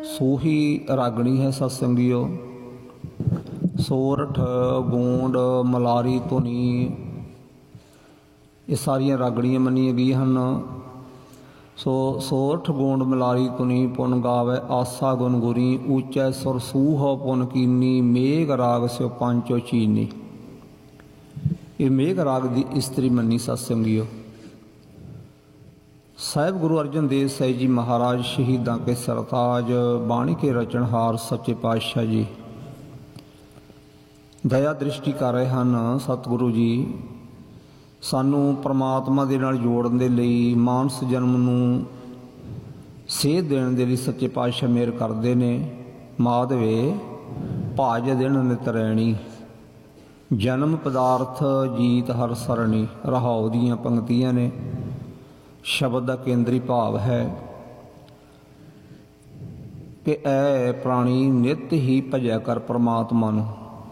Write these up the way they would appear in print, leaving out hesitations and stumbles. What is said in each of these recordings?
ਸੂਹੀ ਰਾਗਣੀ ਹੈ ਸਤਸੰਗੀਓ। ਸੋਰਠ, ਗੋਂਡ, ਮਲਾਰੀ, ਧੁਨੀ, ਇਹ ਸਾਰੀਆਂ ਰਾਗਣੀਆਂ ਮੰਨੀਆਂ ਗਈਆਂ ਹਨ। ਸੋਰਠ, ਗੋਂਡ, ਮਲਾਰੀ, ਧੁਨੀ ਪੁਨ ਗਾਵੈ ਆਸਾ ਗੁਣ ਗੁਰੀ, ਊਚੈ ਸੁਰ ਸੂਹ ਪੁਨ ਕੀਨੀ, ਮੇਘ ਰਾਗ ਸਿਓ ਪੰਚੋ ਚੀਨੀ। ਇਹ ਮੇਘ ਰਾਗ ਦੀ ਇਸਤਰੀ ਮੰਨੀ ਸਤਸੰਗੀਓ। ਸਾਹਿਬ ਗੁਰੂ ਅਰਜਨ ਦੇਵ ਸਾਹਿਬ ਜੀ ਮਹਾਰਾਜ ਸ਼ਹੀਦਾਂ ਕੇ ਸਰਤਾਜ, ਬਾਣੀ ਕੇ ਰਚਨਹਾਰ ਸੱਚੇ ਪਾਤਸ਼ਾਹ ਜੀ ਦਇਆ ਦ੍ਰਿਸ਼ਟੀ ਕਰ ਰਹੇ ਹਨ। ਸਤਿਗੁਰੂ ਜੀ ਸਾਨੂੰ ਪਰਮਾਤਮਾ ਦੇ ਨਾਲ ਜੋੜਨ ਦੇ ਲਈ, ਮਾਨਸ ਜਨਮ ਨੂੰ ਸੇਧ ਦੇਣ ਦੇ ਲਈ ਸੱਚੇ ਪਾਤਸ਼ਾਹ ਮਿਹਰ ਕਰਦੇ ਨੇ। ਮਾਧਵੇ ਭਾਜ ਦਿਨ ਨਿਤਰੈਣੀ, ਜਨਮ ਪਦਾਰਥ ਜੀਤ ਹਰ ਸਰਣੀ। ਰਹਾਉ ਦੀਆਂ ਪੰਕਤੀਆਂ ਨੇ। ਸ਼ਬਦ ਦਾ ਕੇਂਦਰੀ ਭਾਵ ਹੈ ਕਿ ਐ ਪ੍ਰਾਣੀ ਨਿਤ ਹੀ ਭਜਿਆ ਕਰ ਪਰਮਾਤਮਾ ਨੂੰ,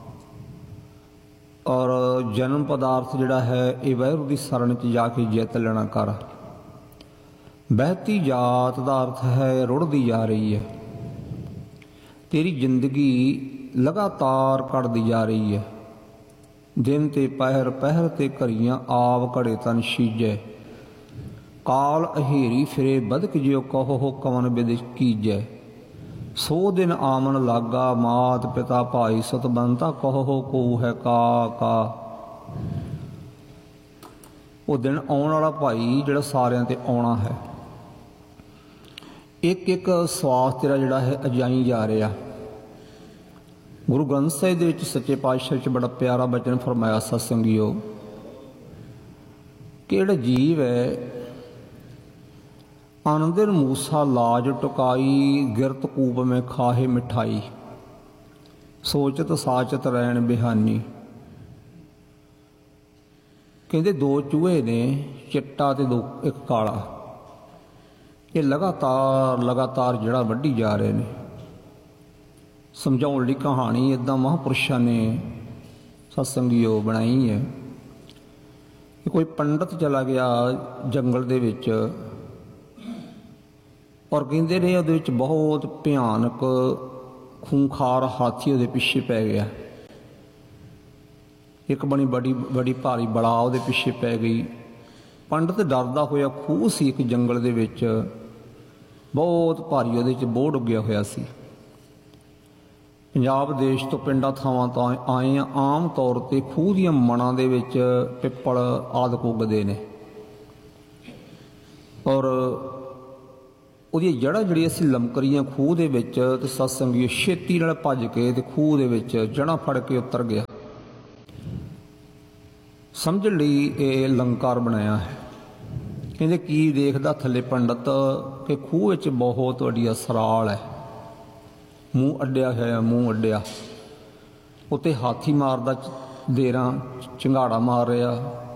ਔਰ ਜਨਮ ਪਦਾਰਥ ਜਿਹੜਾ ਹੈ ਇਹ ਵਾਹਿਗੁਰੂ ਦੀ ਸ਼ਰਨ 'ਚ ਜਾ ਕੇ ਜਿੱਤ ਲੈਣਾ ਕਰ। ਬਹਿਤੀ ਜਾਤ ਦਾ ਅਰਥ ਹੈ ਰੁੜਦੀ ਜਾ ਰਹੀ ਹੈ। ਤੇਰੀ ਜ਼ਿੰਦਗੀ ਲਗਾਤਾਰ ਘਟਦੀ ਜਾ ਰਹੀ ਹੈ। ਦਿਨ ਤੇ ਪਹਿਰ, ਪਹਿਰ ਤੇ ਘੜੀਆਂ, ਆਪ ਘੜੇ ਤਨ ਸੀਜੈ। ਕਾਲ ਅਹੇਰੀ ਫਿਰੇ ਬਦਕ ਜਿਉ, ਕਹੋ ਕਵਨ ਬਿਦ ਕੀਜੈ। ਸੋ ਦਿਨ ਆਮਨ ਲਾਗਾ, ਮਾਤ ਪਿਤਾ ਭਾਈ ਸਤਬੰਤਾ, ਕਹੋ ਕੋ ਹੈ ਕਾ। ਉਹ ਦਿਨ ਆਉਣ ਵਾਲਾ ਭਾਈ ਜਿਹੜਾ ਸਾਰਿਆਂ ਤੇ ਆਉਣਾ ਹੈ। ਇੱਕ ਇੱਕ ਸਵਾਸ ਤੇਰਾ ਜਿਹੜਾ ਹੈ ਅਜਾਈ ਜਾ ਰਿਹਾ। ਗੁਰੂ ਗ੍ਰੰਥ ਸਾਹਿਬ ਦੇ ਵਿੱਚ ਸੱਚੇ ਪਾਤਸ਼ਾਹ ਵਿੱਚ ਬੜਾ ਪਿਆਰਾ ਬਚਨ ਫਰਮਾਇਆ ਸਤਸੰਗੀਓ ਕਿ ਜਿਹੜਾ ਜੀਵ ਹੈ, ਆਨੰਦਿਨ ਮੂਸਾ ਲਾਜ ਟੁਕਾਈ, ਗਿਰਤ ਕੂਪ ਮੈਂ ਖਾਹੇ ਮਿਠਾਈ, ਸੋਚਤ ਸਾਚਤ ਰਹਿਣ ਬਿਹਾਨੀ। ਕਹਿੰਦੇ ਦੋ ਚੂਹੇ ਨੇ, ਚਿੱਟਾ ਤੇ ਇੱਕ ਕਾਲਾ। ਇਹ ਲਗਾਤਾਰ ਜਿਹੜਾ ਵੱਢੀ ਜਾ ਰਹੇ ਨੇ। ਸਮਝਾਉਣ ਲਈ ਕਹਾਣੀ ਇੱਦਾਂ ਮਹਾਂਪੁਰਸ਼ਾਂ ਨੇ ਸਤਸੰਗੀਓ ਬਣਾਈ ਹੈ ਕਿ ਕੋਈ ਪੰਡਤ ਚਲਾ ਗਿਆ ਜੰਗਲ ਦੇ ਵਿੱਚ, ਔਰ ਕਹਿੰਦੇ ਨੇ ਉਹਦੇ ਵਿੱਚ ਬਹੁਤ ਭਿਆਨਕ ਖੂੰਖਾਰ ਹਾਥੀ ਉਹਦੇ ਪਿੱਛੇ ਪੈ ਗਿਆ। ਇੱਕ ਬੜੀ ਭਾਰੀ ਬਲਾ ਉਹਦੇ ਪਿੱਛੇ ਪੈ ਗਈ। ਪੰਡਤ ਡਰਦਾ ਹੋਇਆ, ਖੂਹ ਸੀ ਇੱਕ ਜੰਗਲ ਦੇ ਵਿੱਚ, ਬਹੁਤ ਭਾਰੀ ਉਹਦੇ 'ਚ ਬੋਹੜ ਉੱਗਿਆ ਹੋਇਆ ਸੀ। ਪੰਜਾਬ ਦੇਸ਼ ਤੋਂ ਪਿੰਡਾਂ ਥਾਵਾਂ ਤੋਂ ਆਏ ਆ। ਆਮ ਤੌਰ 'ਤੇ ਖੂਹ ਦੀਆਂ ਮਣਾਂ ਦੇ ਵਿੱਚ ਪਿੱਪਲ ਆਦਿ ਉੱਗਦੇ ਨੇ, ਔਰ ਉਹਦੀਆਂ ਜੜ੍ਹਾਂ ਜਿਹੜੀਆਂ ਅਸੀਂ ਲਮਕ ਰਹੀਆਂ ਖੂਹ ਦੇ ਵਿੱਚ, ਤੇ ਸਤਸੰਗੀ ਛੇਤੀ ਨਾਲ ਭੱਜ ਕੇ ਤੇ ਖੂਹ ਦੇ ਵਿੱਚ ਜੜ੍ਹਾਂ ਫੜ ਕੇ ਉਤਰ ਗਿਆ। ਸਮਝਣ ਲਈ ਇਹ ਅਲੰਕਾਰ ਬਣਾਇਆ ਹੈ। ਕਹਿੰਦੇ ਕੀ ਦੇਖਦਾ ਥੱਲੇ ਪੰਡਤ ਕਿ ਖੂਹ ਵਿੱਚ ਬਹੁਤ ਵੱਡੀ ਅਸਰਾਲ ਹੈ, ਮੂੰਹ ਅੱਡਿਆ ਹੋਇਆ, ਮੂੰਹ ਅੱਡਿਆ। ਉੱਤੇ ਹਾਥੀ ਮਾਰਦਾ, ਦੇਰਾਂ ਚੰਗਾੜਾ ਮਾਰ ਰਿਹਾ।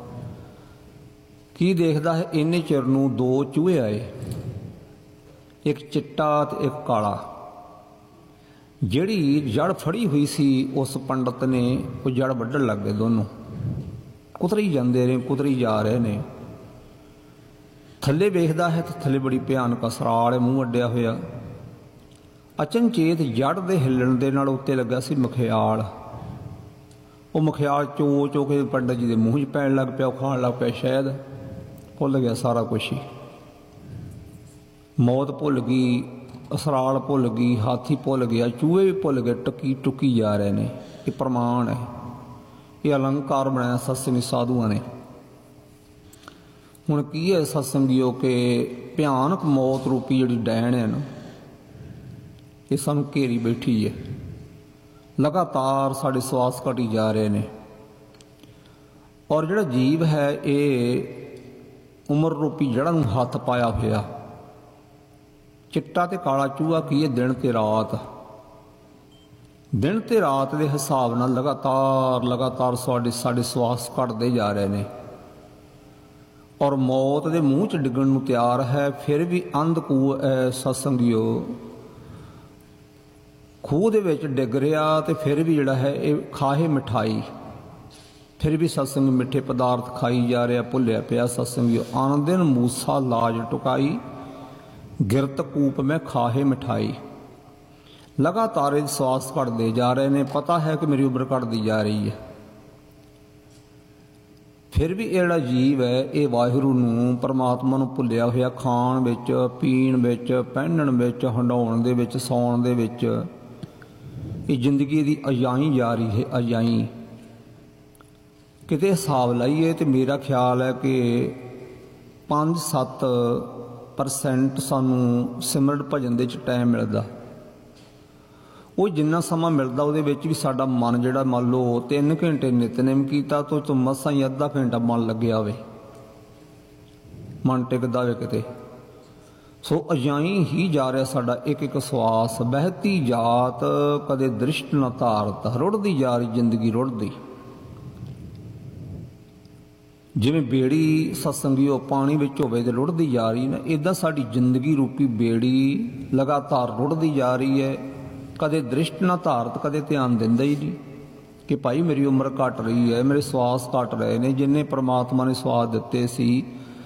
ਕੀ ਦੇਖਦਾ ਹੈ? ਇੰਨੇ ਚਿਰ ਨੂੰ ਦੋ ਚੂਹੇ ਆਏ, ਇੱਕ ਚਿੱਟਾ ਤੇ ਇੱਕ ਕਾਲਾ। ਜਿਹੜੀ ਜੜ ਫੜੀ ਹੋਈ ਸੀ ਉਸ ਪੰਡਤ ਨੇ ਉਹ ਜੜ ਵੱਢਣ ਲੱਗ ਗਏ। ਦੋਨੋਂ ਕੁਤਰੀ ਜਾਂਦੇ ਨੇ, ਕੁਤਰੀ ਜਾ ਰਹੇ ਨੇ। ਥੱਲੇ ਵੇਖਦਾ ਹੈ ਤਾਂ ਥੱਲੇ ਬੜੀ ਭਿਆਨਕ ਅਸਰਾਲ ਹੈ, ਮੂੰਹ ਅੱਡਿਆ ਹੋਇਆ। ਅਚਨਚੇਤ ਜੜ ਦੇ ਹਿੱਲਣ ਦੇ ਨਾਲ ਉੱਤੇ ਲੱਗਾ ਸੀ ਮਖਿਆਲ। ਉਹ ਮਖਿਆਲ ਚੋ ਕੇ ਪੰਡਤ ਜੀ ਦੇ ਮੂੰਹ 'ਚ ਪੈਣ ਲੱਗ ਪਿਆ, ਉਹ ਖਾਣ ਲੱਗ ਪਿਆ। ਸ਼ਾਇਦ ਭੁੱਲ ਗਿਆ ਸਾਰਾ ਕੁਛ ਹੀ। ਮੌਤ ਭੁੱਲ ਗਈ, ਅਸਰਾਲ ਭੁੱਲ ਗਈ, ਹਾਥੀ ਭੁੱਲ ਗਿਆ, ਚੂਹੇ ਵੀ ਭੁੱਲ ਗਏ। ਟੁੱਕੀ ਜਾ ਰਹੇ ਨੇ। ਇਹ ਪ੍ਰਮਾਣ ਹੈ, ਇਹ ਅਲੰਕਾਰ ਬਣਾਇਆ ਸਤਸੰਗੀ ਸਾਧੂਆਂ ਨੇ। ਹੁਣ ਕੀ ਹੈ ਸਤਸੰਗੀਓ ਕਿ ਭਿਆਨਕ ਮੌਤ ਰੂਪੀ ਜਿਹੜੀ ਡੈਣ ਹੈ ਨਾ, ਇਹ ਸਾਨੂੰ ਘੇਰੀ ਬੈਠੀ ਹੈ। ਲਗਾਤਾਰ ਸਾਡੇ ਸਵਾਸ ਘਟੀ ਜਾ ਰਹੇ ਨੇ, ਔਰ ਜਿਹੜਾ ਜੀਵ ਹੈ ਇਹ ਉਮਰ ਰੂਪੀ ਜੜ੍ਹਾਂ ਨੂੰ ਹੱਥ ਪਾਇਆ ਹੋਇਆ। ਚਿੱਟਾ ਤੇ ਕਾਲਾ ਚੂਹਾ ਕੀ ਹੈ? ਦਿਨ ਤੇ ਰਾਤ। ਦਿਨ ਤੇ ਰਾਤ ਦੇ ਹਿਸਾਬ ਨਾਲ ਲਗਾਤਾਰ ਸਾਡੇ ਸਵਾਸ ਘਟਦੇ ਜਾ ਰਹੇ ਨੇ, ਔਰ ਮੌਤ ਦੇ ਮੂੰਹ 'ਚ ਡਿੱਗਣ ਨੂੰ ਤਿਆਰ ਹੈ। ਫਿਰ ਵੀ ਅੰਧਕੂਹ ਸਤਸੰਗੀਓ ਖੂਹ ਦੇ ਵਿੱਚ ਡਿੱਗ ਰਿਹਾ, ਤੇ ਫਿਰ ਵੀ ਜਿਹੜਾ ਹੈ ਇਹ ਖਾਹੇ ਮਿਠਾਈ। ਫਿਰ ਵੀ ਸਤਸੰਗ ਮਿੱਠੇ ਪਦਾਰਥ ਖਾਈ ਜਾ ਰਿਹਾ, ਭੁੱਲਿਆ ਪਿਆ ਸਤਸੰਗੀਓ। ਆਨੰਦਿਨ ਮੂਸਾ ਲਾਜ ਟੁਕਾਈ, ਗਿਰਤ ਕੂਪ ਮੈਂ ਖਾਹੇ ਮਿਠਾਈ। ਲਗਾਤਾਰ ਇਹ ਸਵਾਸ ਘਟਦੇ ਜਾ ਰਹੇ ਨੇ। ਪਤਾ ਹੈ ਕਿ ਮੇਰੀ ਉਮਰ ਘਟਦੀ ਜਾ ਰਹੀ ਹੈ, ਫਿਰ ਵੀ ਇਹ ਜਿਹੜਾ ਜੀਵ ਹੈ ਇਹ ਵਾਹਿਗੁਰੂ ਨੂੰ, ਪਰਮਾਤਮਾ ਨੂੰ ਭੁੱਲਿਆ ਹੋਇਆ, ਖਾਣ ਵਿੱਚ, ਪੀਣ ਵਿੱਚ, ਪਹਿਨਣ ਵਿੱਚ, ਹੰਡਾਉਣ ਦੇ ਵਿੱਚ, ਸੌਣ ਦੇ ਵਿੱਚ, ਇਹ ਜ਼ਿੰਦਗੀ ਦੀ ਅਜਾਈ ਜਾ ਰਹੀ ਹੈ, ਅਜਾਈ। ਕਿਤੇ ਹਿਸਾਬ ਲਾਈਏ ਤੇ ਮੇਰਾ ਖਿਆਲ ਹੈ ਕਿ 5-7% ਸਾਨੂੰ ਸਿਮਰਨ ਭਜਨ ਦੇ ਵਿੱਚ ਟਾਈਮ ਮਿਲਦਾ। ਉਹ ਜਿੰਨਾ ਸਮਾਂ ਮਿਲਦਾ ਉਹਦੇ ਵਿੱਚ ਵੀ ਸਾਡਾ ਮਨ ਜਿਹੜਾ, ਮੰਨ ਲਓ 3 ਘੰਟੇ ਨਿਤਨੇਮ ਕੀਤਾ ਤੋਂ ਮਸਾਂ ਹੀ ਅੱਧਾ ਘੰਟਾ ਮਨ ਲੱਗਿਆ ਹੋਵੇ, ਮਨ ਟਿਕਦਾ ਹੋਵੇ ਕਿਤੇ। ਸੋ ਅਜਾਈ ਹੀ ਜਾ ਰਿਹਾ ਸਾਡਾ ਇੱਕ ਇੱਕ ਸਵਾਸ। ਬਹਿਤੀ ਜਾਤ ਕਦੇ ਦ੍ਰਿਸ਼ਟ ਨਾ ਧਾਰਤ, ਰੁੜਦੀ ਜਾ ਰਹੀ ਜ਼ਿੰਦਗੀ, ਰੁੜਦੀ। ਜਿਵੇਂ ਬੇੜੀ ਸਤਸੰਗੀਓ ਪਾਣੀ ਵਿੱਚ ਹੋਵੇ ਤੇ ਰੁੜਦੀ ਜਾ ਰਹੀ ਨਾ, ਇੱਦਾਂ ਸਾਡੀ ਜ਼ਿੰਦਗੀ ਰੂਪੀ ਬੇੜੀ ਲਗਾਤਾਰ ਰੁੜਦੀ ਜਾ ਰਹੀ ਹੈ। ਕਦੇ ਦ੍ਰਿਸ਼ਟ ਨਾ ਧਾਰਤ, ਕਦੇ ਧਿਆਨ ਦਿੰਦਾ ਹੀ ਨਹੀਂ ਕਿ ਭਾਈ ਮੇਰੀ ਉਮਰ ਘਟ ਰਹੀ ਹੈ, ਮੇਰੇ ਸਵਾਸ ਘਟ ਰਹੇ ਨੇ। ਜਿੰਨੇ ਪ੍ਰਮਾਤਮਾ ਨੇ ਸਵਾਸ ਦਿੱਤੇ ਸੀ,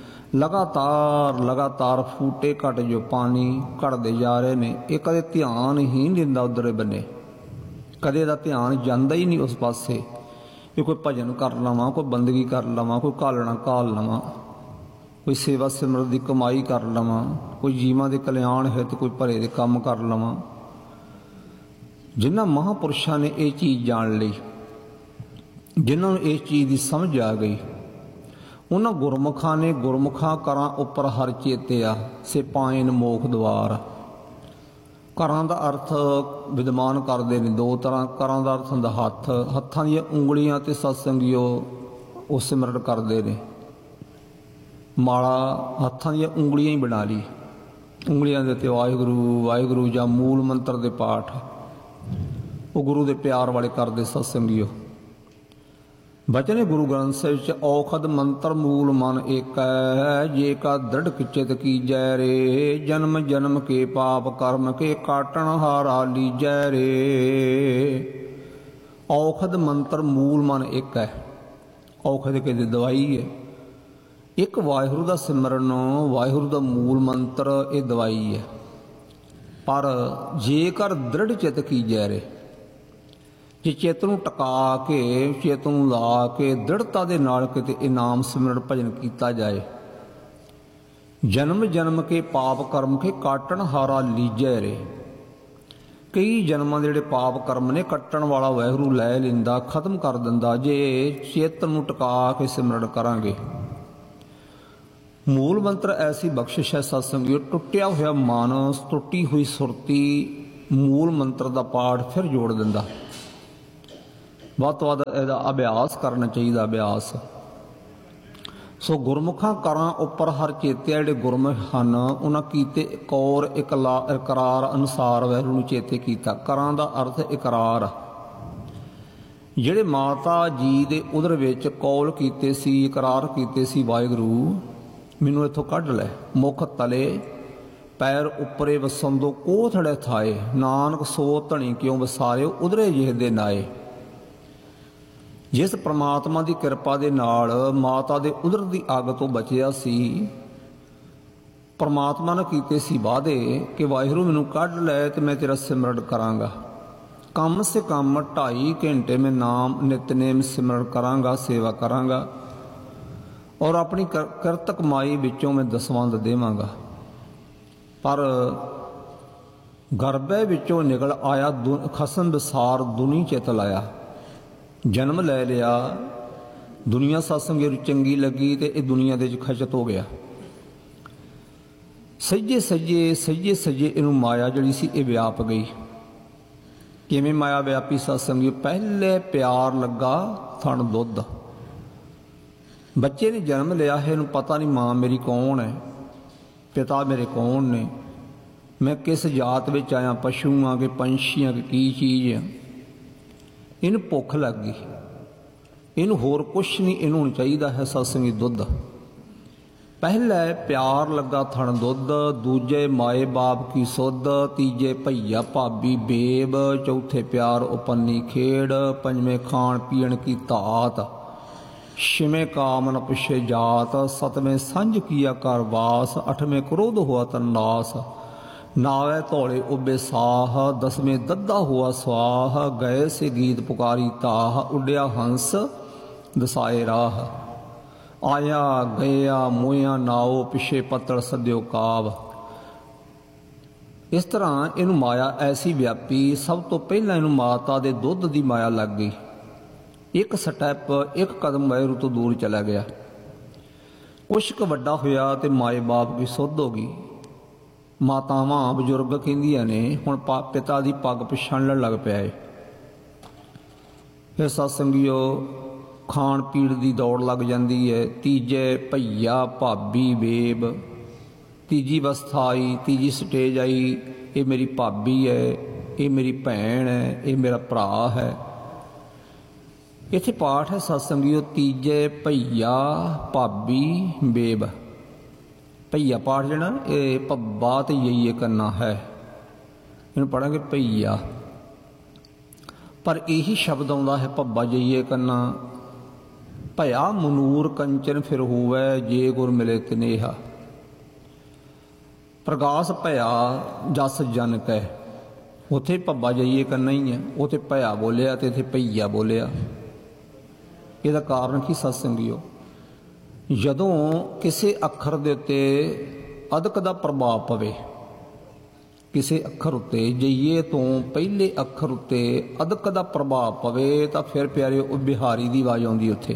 ਲਗਾਤਾਰ ਫੂਟੇ ਘਟ ਜੋ ਪਾਣੀ ਘਟਦੇ ਜਾ ਰਹੇ ਨੇ। ਇਹ ਕਦੇ ਧਿਆਨ ਹੀ ਨਹੀਂ ਦਿੰਦਾ ਉਧਰੇ ਬੰਨੇ, ਕਦੇ ਦਾ ਧਿਆਨ ਜਾਂਦਾ ਹੀ ਨਹੀਂ ਉਸ ਪਾਸੇ ਕਿ ਕੋਈ ਭਜਨ ਕਰ ਲਵਾਂ, ਕੋਈ ਬੰਦਗੀ ਕਰ ਲਵਾਂ, ਕੋਈ ਘਾਲਣਾ ਘਾਲ ਲਵਾਂ, ਕੋਈ ਸੇਵਾ ਸਿਮਰਤ ਦੀ ਕਮਾਈ ਕਰ ਲਵਾਂ, ਕੋਈ ਜੀਵਾਂ ਦੇ ਕਲਿਆਣ ਹਿੱਤ ਕੋਈ ਭਲੇ ਦੇ ਕੰਮ ਕਰ ਲਵਾਂ। ਜਿਨ੍ਹਾਂ ਮਹਾਂਪੁਰਸ਼ਾਂ ਨੇ ਇਹ ਚੀਜ਼ ਜਾਣ ਲਈ, ਜਿਨ੍ਹਾਂ ਨੂੰ ਇਸ ਚੀਜ਼ ਦੀ ਸਮਝ ਆ ਗਈ, ਉਹਨਾਂ ਗੁਰਮੁਖਾਂ ਨੇ ਗੁਰਮੁਖਾਂ ਕਰਾਂ ਉੱਪਰ ਹਰ ਚੇਤਿਆ, ਸੇ ਪਾਇਨ ਮੋਖ ਦੁਆਰ। ਕਰਾਂ ਦਾ ਅਰਥ ਵਿਦਵਾਨ ਕਰਦੇ ਨੇ 2 ਤਰ੍ਹਾਂ। ਕਰਾਂ ਦਾ ਅਰਥ ਹੁੰਦਾ ਹੱਥ, ਹੱਥਾਂ ਦੀਆਂ ਉਂਗਲੀਆਂ ਤੇ ਸਤਸੰਗੀਓ ਉਹ ਸਿਮਰਨ ਕਰਦੇ ਨੇ। ਮਾਲਾ ਹੱਥਾਂ ਦੀਆਂ ਉਂਗਲੀਆਂ ਹੀ ਬਣਾ ਲਈ, ਉਂਗਲੀਆਂ ਦੇ ਉੱਤੇ ਵਾਹਿਗੁਰੂ ਵਾਹਿਗੁਰੂ ਜਾਂ ਮੂਲ ਮੰਤਰ ਦੇ ਪਾਠ ਉਹ ਗੁਰੂ ਦੇ ਪਿਆਰ ਵਾਲੇ ਕਰਦੇ ਸਤਸੰਗੀਓ। ਬਚਨ ਗੁਰੂ ਗ੍ਰੰਥ ਸਾਹਿਬ ਵਿੱਚ ਔਖਦ ਮੰਤਰ ਮੂਲ ਮਨ ਏਕੈ, ਜੇ ਕਾ ਦ੍ਰਿੜ ਚਿਤ ਕੀਜੈ ਰੇ, ਜਨਮ ਜਨਮ ਕੇ ਪਾਪ ਕਰਮ ਕੇ ਕਾਟਣ ਹਾਰਾ ਲੀਜੈ ਰੇ। ਔਖਦ ਮੰਤਰ ਮੂਲ ਮਨ ਇੱਕ ਹੈ, ਔਖਦ ਕਹਿੰਦੇ ਦਵਾਈ ਹੈ। ਇੱਕ ਵਾਹਿਗੁਰੂ ਦਾ ਸਿਮਰਨ, ਵਾਹਿਗੁਰੂ ਦਾ ਮੂਲ ਮੰਤਰ, ਇਹ ਦਵਾਈ ਹੈ। ਪਰ ਜੇਕਰ ਦ੍ਰਿੜ ਚਿਤ ਕੀਜੈ ਰੇ, ਜੇ ਚਿੱਤ ਨੂੰ ਟਿਕਾ ਕੇ, ਚਿੱਤ ਨੂੰ ਲਾ ਕੇ ਦ੍ਰਿੜਤਾ ਦੇ ਨਾਲ ਕਿਤੇ ਇਹ ਨਾਮ ਸਿਮਰਨ ਭਜਨ ਕੀਤਾ ਜਾਏ, ਜਨਮ ਜਨਮ ਕੇ ਪਾਪ ਕਰਮ ਕੇ ਕਾਟਣ ਹਾਰਾ ਲੀਜੈ ਰੇ। ਕਈ ਜਨਮਾਂ ਦੇ ਜਿਹੜੇ ਪਾਪ ਕਰਮ ਨੇ ਕੱਟਣ ਵਾਲਾ ਵਾਹਿਗੁਰੂ ਲੈ ਲੈਂਦਾ, ਖਤਮ ਕਰ ਦਿੰਦਾ, ਜੇ ਚਿੱਤ ਨੂੰ ਟਿਕਾ ਕੇ ਸਿਮਰਨ ਕਰਾਂਗੇ। ਮੂਲ ਮੰਤਰ ਐਸੀ ਬਖਸ਼ਿਸ਼ ਹੈ ਸਤਸੰਗੀਓ, ਟੁੱਟਿਆ ਹੋਇਆ ਮਨ, ਟੁੱਟੀ ਹੋਈ ਸੁਰਤੀ ਮੂਲ ਮੰਤਰ ਦਾ ਪਾਠ ਫਿਰ ਜੋੜ ਦਿੰਦਾ। ਵੱਧ ਤੋਂ ਵੱਧ ਇਹਦਾ ਅਭਿਆਸ ਕਰਨਾ ਚਾਹੀਦਾ, ਅਭਿਆਸ। ਸੋ ਗੁਰਮੁਖਾਂ ਕਰਾਂ ਉੱਪਰ ਹਰ ਚੇਤਿਆ, ਜਿਹੜੇ ਗੁਰਮੁਖ ਹਨ ਉਹਨਾਂ ਕੀਤੇ ਕੌਰ ਇਕਰਾਰ ਅਨੁਸਾਰ ਵਾਹਿਗੁਰੂ ਨੂੰ ਚੇਤੇ ਕੀਤਾ। ਕਰਾਂ ਦਾ ਅਰਥ ਇਕਰਾਰ। ਜਿਹੜੇ ਮਾਤਾ ਜੀ ਦੇ ਉਦਰ ਵਿੱਚ ਕੌਲ ਕੀਤੇ ਸੀ, ਇਕਰਾਰ ਕੀਤੇ ਸੀ, ਵਾਹਿਗੁਰੂ ਮੈਨੂੰ ਇੱਥੋਂ ਕੱਢ ਲੈ, ਮੁਖ ਤਲੇ ਪੈਰ ਉੱਪਰੇ ਵਸੰਦੋ ਕੋਥੜੇ ਥਾਏ, ਨਾਨਕ ਸੋ ਧਣੀ ਕਿਉਂ ਵਸਾਰਿਓ ਉਧਰੇ ਜਿਹੇ ਦੇ ਨਾਏ। ਜਿਸ ਪ੍ਰਮਾਤਮਾ ਦੀ ਕਿਰਪਾ ਦੇ ਨਾਲ ਮਾਤਾ ਦੇ ਉਦਰ ਦੀ ਅੱਗ ਤੋਂ ਬਚਿਆ ਸੀ, ਪ੍ਰਮਾਤਮਾ ਨੇ ਕੀਤੇ ਸੀ ਵਾਅਦੇ ਕਿ ਵਾਹਿਗੁਰੂ ਮੈਨੂੰ ਕੱਢ ਲੈ ਤੇ ਮੈਂ ਤੇਰਾ ਸਿਮਰਨ ਕਰਾਂਗਾ। ਕਮ ਸੇ ਕਮ 2.5 ਘੰਟੇ ਮੈਂ ਨਾਮ ਨਿਤਨੇਮ ਸਿਮਰਨ ਕਰਾਂਗਾ, ਸੇਵਾ ਕਰਾਂਗਾ, ਔਰ ਆਪਣੀ ਕਿਰਤ ਕਮਾਈ ਵਿੱਚੋਂ ਮੈਂ ਦਸਵੰਧ ਦੇਵਾਂਗਾ। ਪਰ ਗਰਭੇ ਵਿੱਚੋਂ ਨਿਕਲ ਆਇਆ ਖਸਮ ਵਿਸਾਰ ਦੁਨੀ ਚਿਤ ਲਾਇਆ, ਜਨਮ ਲੈ ਲਿਆ, ਦੁਨੀਆ ਸਤਸੰਗ ਚੰਗੀ ਲੱਗੀ ਤੇ ਇਹ ਦੁਨੀਆ ਦੇ ਵਿੱਚ ਖਚਤ ਹੋ ਗਿਆ। ਸੱਜੇ ਸੱਜੇ ਇਹਨੂੰ ਮਾਇਆ ਜਿਹੜੀ ਸੀ ਇਹ ਵਿਆਪ ਗਈ। ਕਿਵੇਂ ਮਾਇਆ ਵਿਆਪੀ ਸਤਸੰਗੀ? ਪਹਿਲੇ ਪਿਆਰ ਲੱਗਾ ਥਣ ਦੁੱਧ। ਬੱਚੇ ਨੇ ਜਨਮ ਲਿਆ ਹੈ, ਇਹਨੂੰ ਪਤਾ ਨਹੀਂ ਮਾਂ ਮੇਰੀ ਕੌਣ ਹੈ, ਪਿਤਾ ਮੇਰੇ ਕੌਣ ਨੇ, ਮੈਂ ਕਿਸ ਜਾਤ ਵਿੱਚ ਆਇਆ, ਪਸ਼ੂ ਆ ਕਿ ਪੰਛੀ ਆ ਕਿ ਕੀ ਚੀਜ਼ ਆ। ਇਹਨੂੰ ਭੁੱਖ ਲੱਗ ਗਈ, ਇਹਨੂੰ ਹੋਰ ਕੁਛ ਨਹੀਂ, ਇਹਨੂੰ ਹੁਣ ਚਾਹੀਦਾ ਹੈ ਸਤਸੰਗੀ ਦੁੱਧ। ਪਹਿਲੇ ਪਿਆਰ ਲੱਗਾ ਥਣ ਦੁੱਧ, ਦੂਜੇ ਮਾਏ ਬਾਪ ਕੀ ਸੁੱਧ, ਤੀਜੇ ਭਈਆ ਭਾਬੀ ਬੇਬ, ਚੌਥੇ ਪਿਆਰ ਉਪੰਨੀ ਖੇਡ, ਪੰਜਵੇਂ ਖਾਣ ਪੀਣ ਕੀ ਧਾਤ, ਛੇਵੇਂ ਕਾਮ ਨ ਪੁੱਛੇ ਜਾਤ, ਸਤਵੇਂ ਸੰਝ ਕੀਆ ਕਰ ਵਾਸ, ਅੱਠਵੇਂ ਕ੍ਰੋਧ ਹੋਆ ਤਨਾਸ, नावे धौले उबे साह, दसवें दद्दा हुआ स्वाह, गए से गीत पुकारी ताह, उड्या हंस दसाए राह। आया गया मोया नाओ, पिछे पत्तड़ सद्यो काव। इस तरह इनू माया ऐसी व्यापी, सब तो पहला इनू माता दे दुध दी माया लग गई। एक स्टैप एक कदम वाहिगुरू तो दूर चला गया। कुछ क वड्डा होया ते माए बाप की सुध हो गई। मातावां बजुर्ग कहंदियां ने हुण पिता दी पग पछाणन लग पिया है। फिर सत्संगियो खाण पीण दी दौड़ लग जाती है। तीजे भैया भाभी बेब, तीजी अवस्था आई, तीजी स्टेज आई, ये मेरी भाभी है, ये मेरी भैन है, ये मेरा भरा है। इत्थे पाठ है सत्संगियो तीजे भैया भाभी बेब। भैया पाठ जड़ा ये भब्बा ते यही करना है, इन्हूं पढ़ांगे भैया। पर यही शब्द आउंदा है भब्बा जईए करना। भया मनूर कंचन फिर होवै, जे गुर मिले तनेहा। प्रगास भया जस जन कै, उथे भब्बा जईए करना ही है, उथे भया बोलिया ते इत्थे भैया बोलिया। ਇਹਦਾ ਕਾਰਨ ਕੀ ਸਤਸੰਗੀਓ, ਜਦੋਂ ਕਿਸੇ ਅੱਖਰ ਦੇ ਉੱਤੇ ਅਦਕ ਦਾ ਪ੍ਰਭਾਵ ਪਵੇ, ਕਿਸੇ ਅੱਖਰ ਉੱਤੇ ਜਈਏ ਤੋਂ ਪਹਿਲੇ ਅੱਖਰ ਉੱਤੇ ਅਦਕ ਦਾ ਪ੍ਰਭਾਵ ਪਵੇ ਤਾਂ ਫਿਰ ਪਿਆਰੇ ਉਹ ਬਿਹਾਰੀ ਦੀ ਆਵਾਜ਼ ਆਉਂਦੀ ਉੱਥੇ।